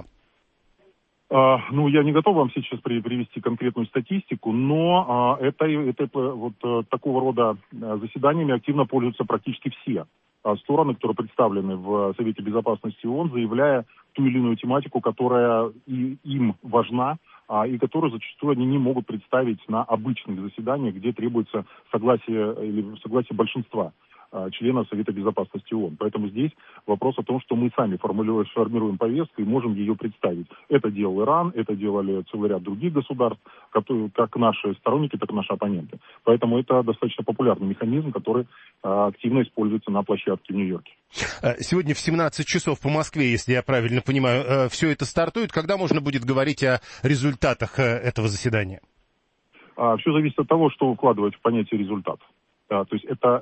Я не готов вам сейчас привести конкретную статистику, но такого рода заседаниями активно пользуются практически все стороны, которые представлены в Совете Безопасности ООН, заявляя ту или иную тематику, которая им важна, и которую зачастую они не могут представить на обычных заседаниях, где требуется согласие большинства членов Совета Безопасности ООН. Поэтому здесь вопрос о том, что мы сами формируем повестку и можем ее представить. Это делал Иран, это делали целый ряд других государств, как наши сторонники, так и наши оппоненты. Поэтому это достаточно популярный механизм, который активно используется на площадке в Нью-Йорке.
Сегодня в 17 часов по Москве, если я правильно понимаю, все это стартует. Когда можно будет говорить о результатах этого заседания?
Все зависит от того, что вкладывать в понятие результат. То есть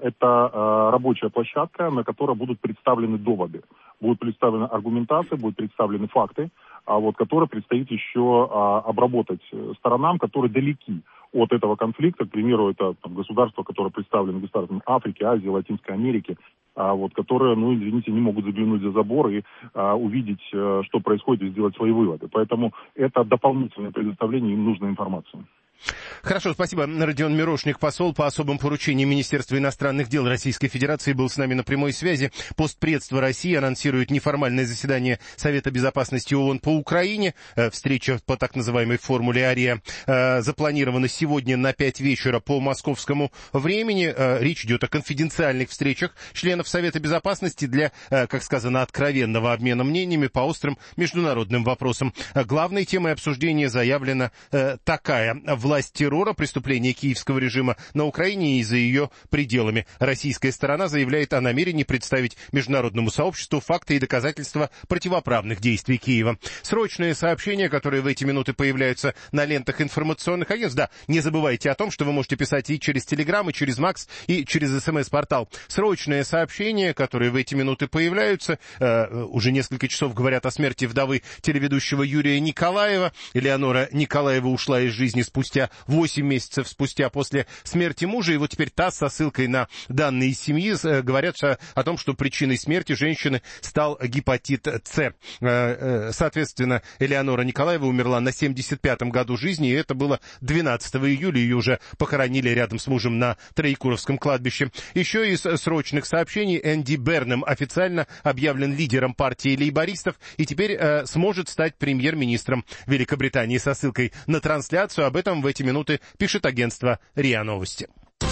это рабочая площадка, на которой будут представлены доводы, будет представлена аргументация, будут представлены факты, которые предстоит еще обработать сторонам, которые далеки от этого конфликта. К примеру, это государства, которые представлены государствами Африки, Азии, Латинской Америки, которые, извините, не могут заглянуть за забор и увидеть, что происходит, и сделать свои выводы. Поэтому это дополнительное предоставление им нужной информации.
Хорошо, спасибо. Родион Мирошник, посол по особым поручениям Министерства иностранных дел Российской Федерации, был с нами на прямой связи. Постпредство России анонсирует неформальное заседание Совета Безопасности ООН по Украине. Встреча по так называемой формуле АРИА запланирована сегодня на 5 вечера по московскому времени. Речь идет о конфиденциальных встречах членов Совета Безопасности для, как сказано, откровенного обмена мнениями по острым международным вопросам. Главной темой обсуждения заявлена такая: власть террора, преступления киевского режима на Украине и за ее пределами. Российская сторона заявляет о намерении представить международному сообществу факты и доказательства противоправных действий Киева. Срочные сообщения, которые в эти минуты появляются на лентах информационных агентств. Да, не забывайте о том, что вы можете писать и через Телеграм, и через Макс, и через СМС-портал. Срочные сообщения, которые в эти минуты появляются. Уже несколько часов говорят о смерти вдовы телеведущего Юрия Николаева. Элеонора Николаева ушла из жизни спустя 8 месяцев спустя после смерти мужа. И вот теперь ТАСС со ссылкой на данные из семьи говорят о том, что причиной смерти женщины стал гепатит С. Соответственно, Элеонора Николаева умерла на 75-м году жизни, и это было 12 июля. Ее уже похоронили рядом с мужем на Троекуровском кладбище. Еще из срочных сообщений: Энди Бернем официально объявлен лидером партии лейбористов и теперь сможет стать премьер-министром Великобритании. Со ссылкой на трансляцию об этом в эти минуты пишет агентство РИА Новости.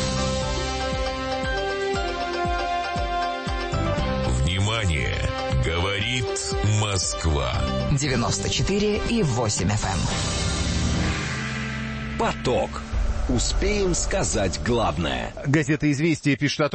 Внимание! Говорит Москва.
94,8 FM.
Поток. Успеем сказать главное.
Газета «Известия» пишет о том,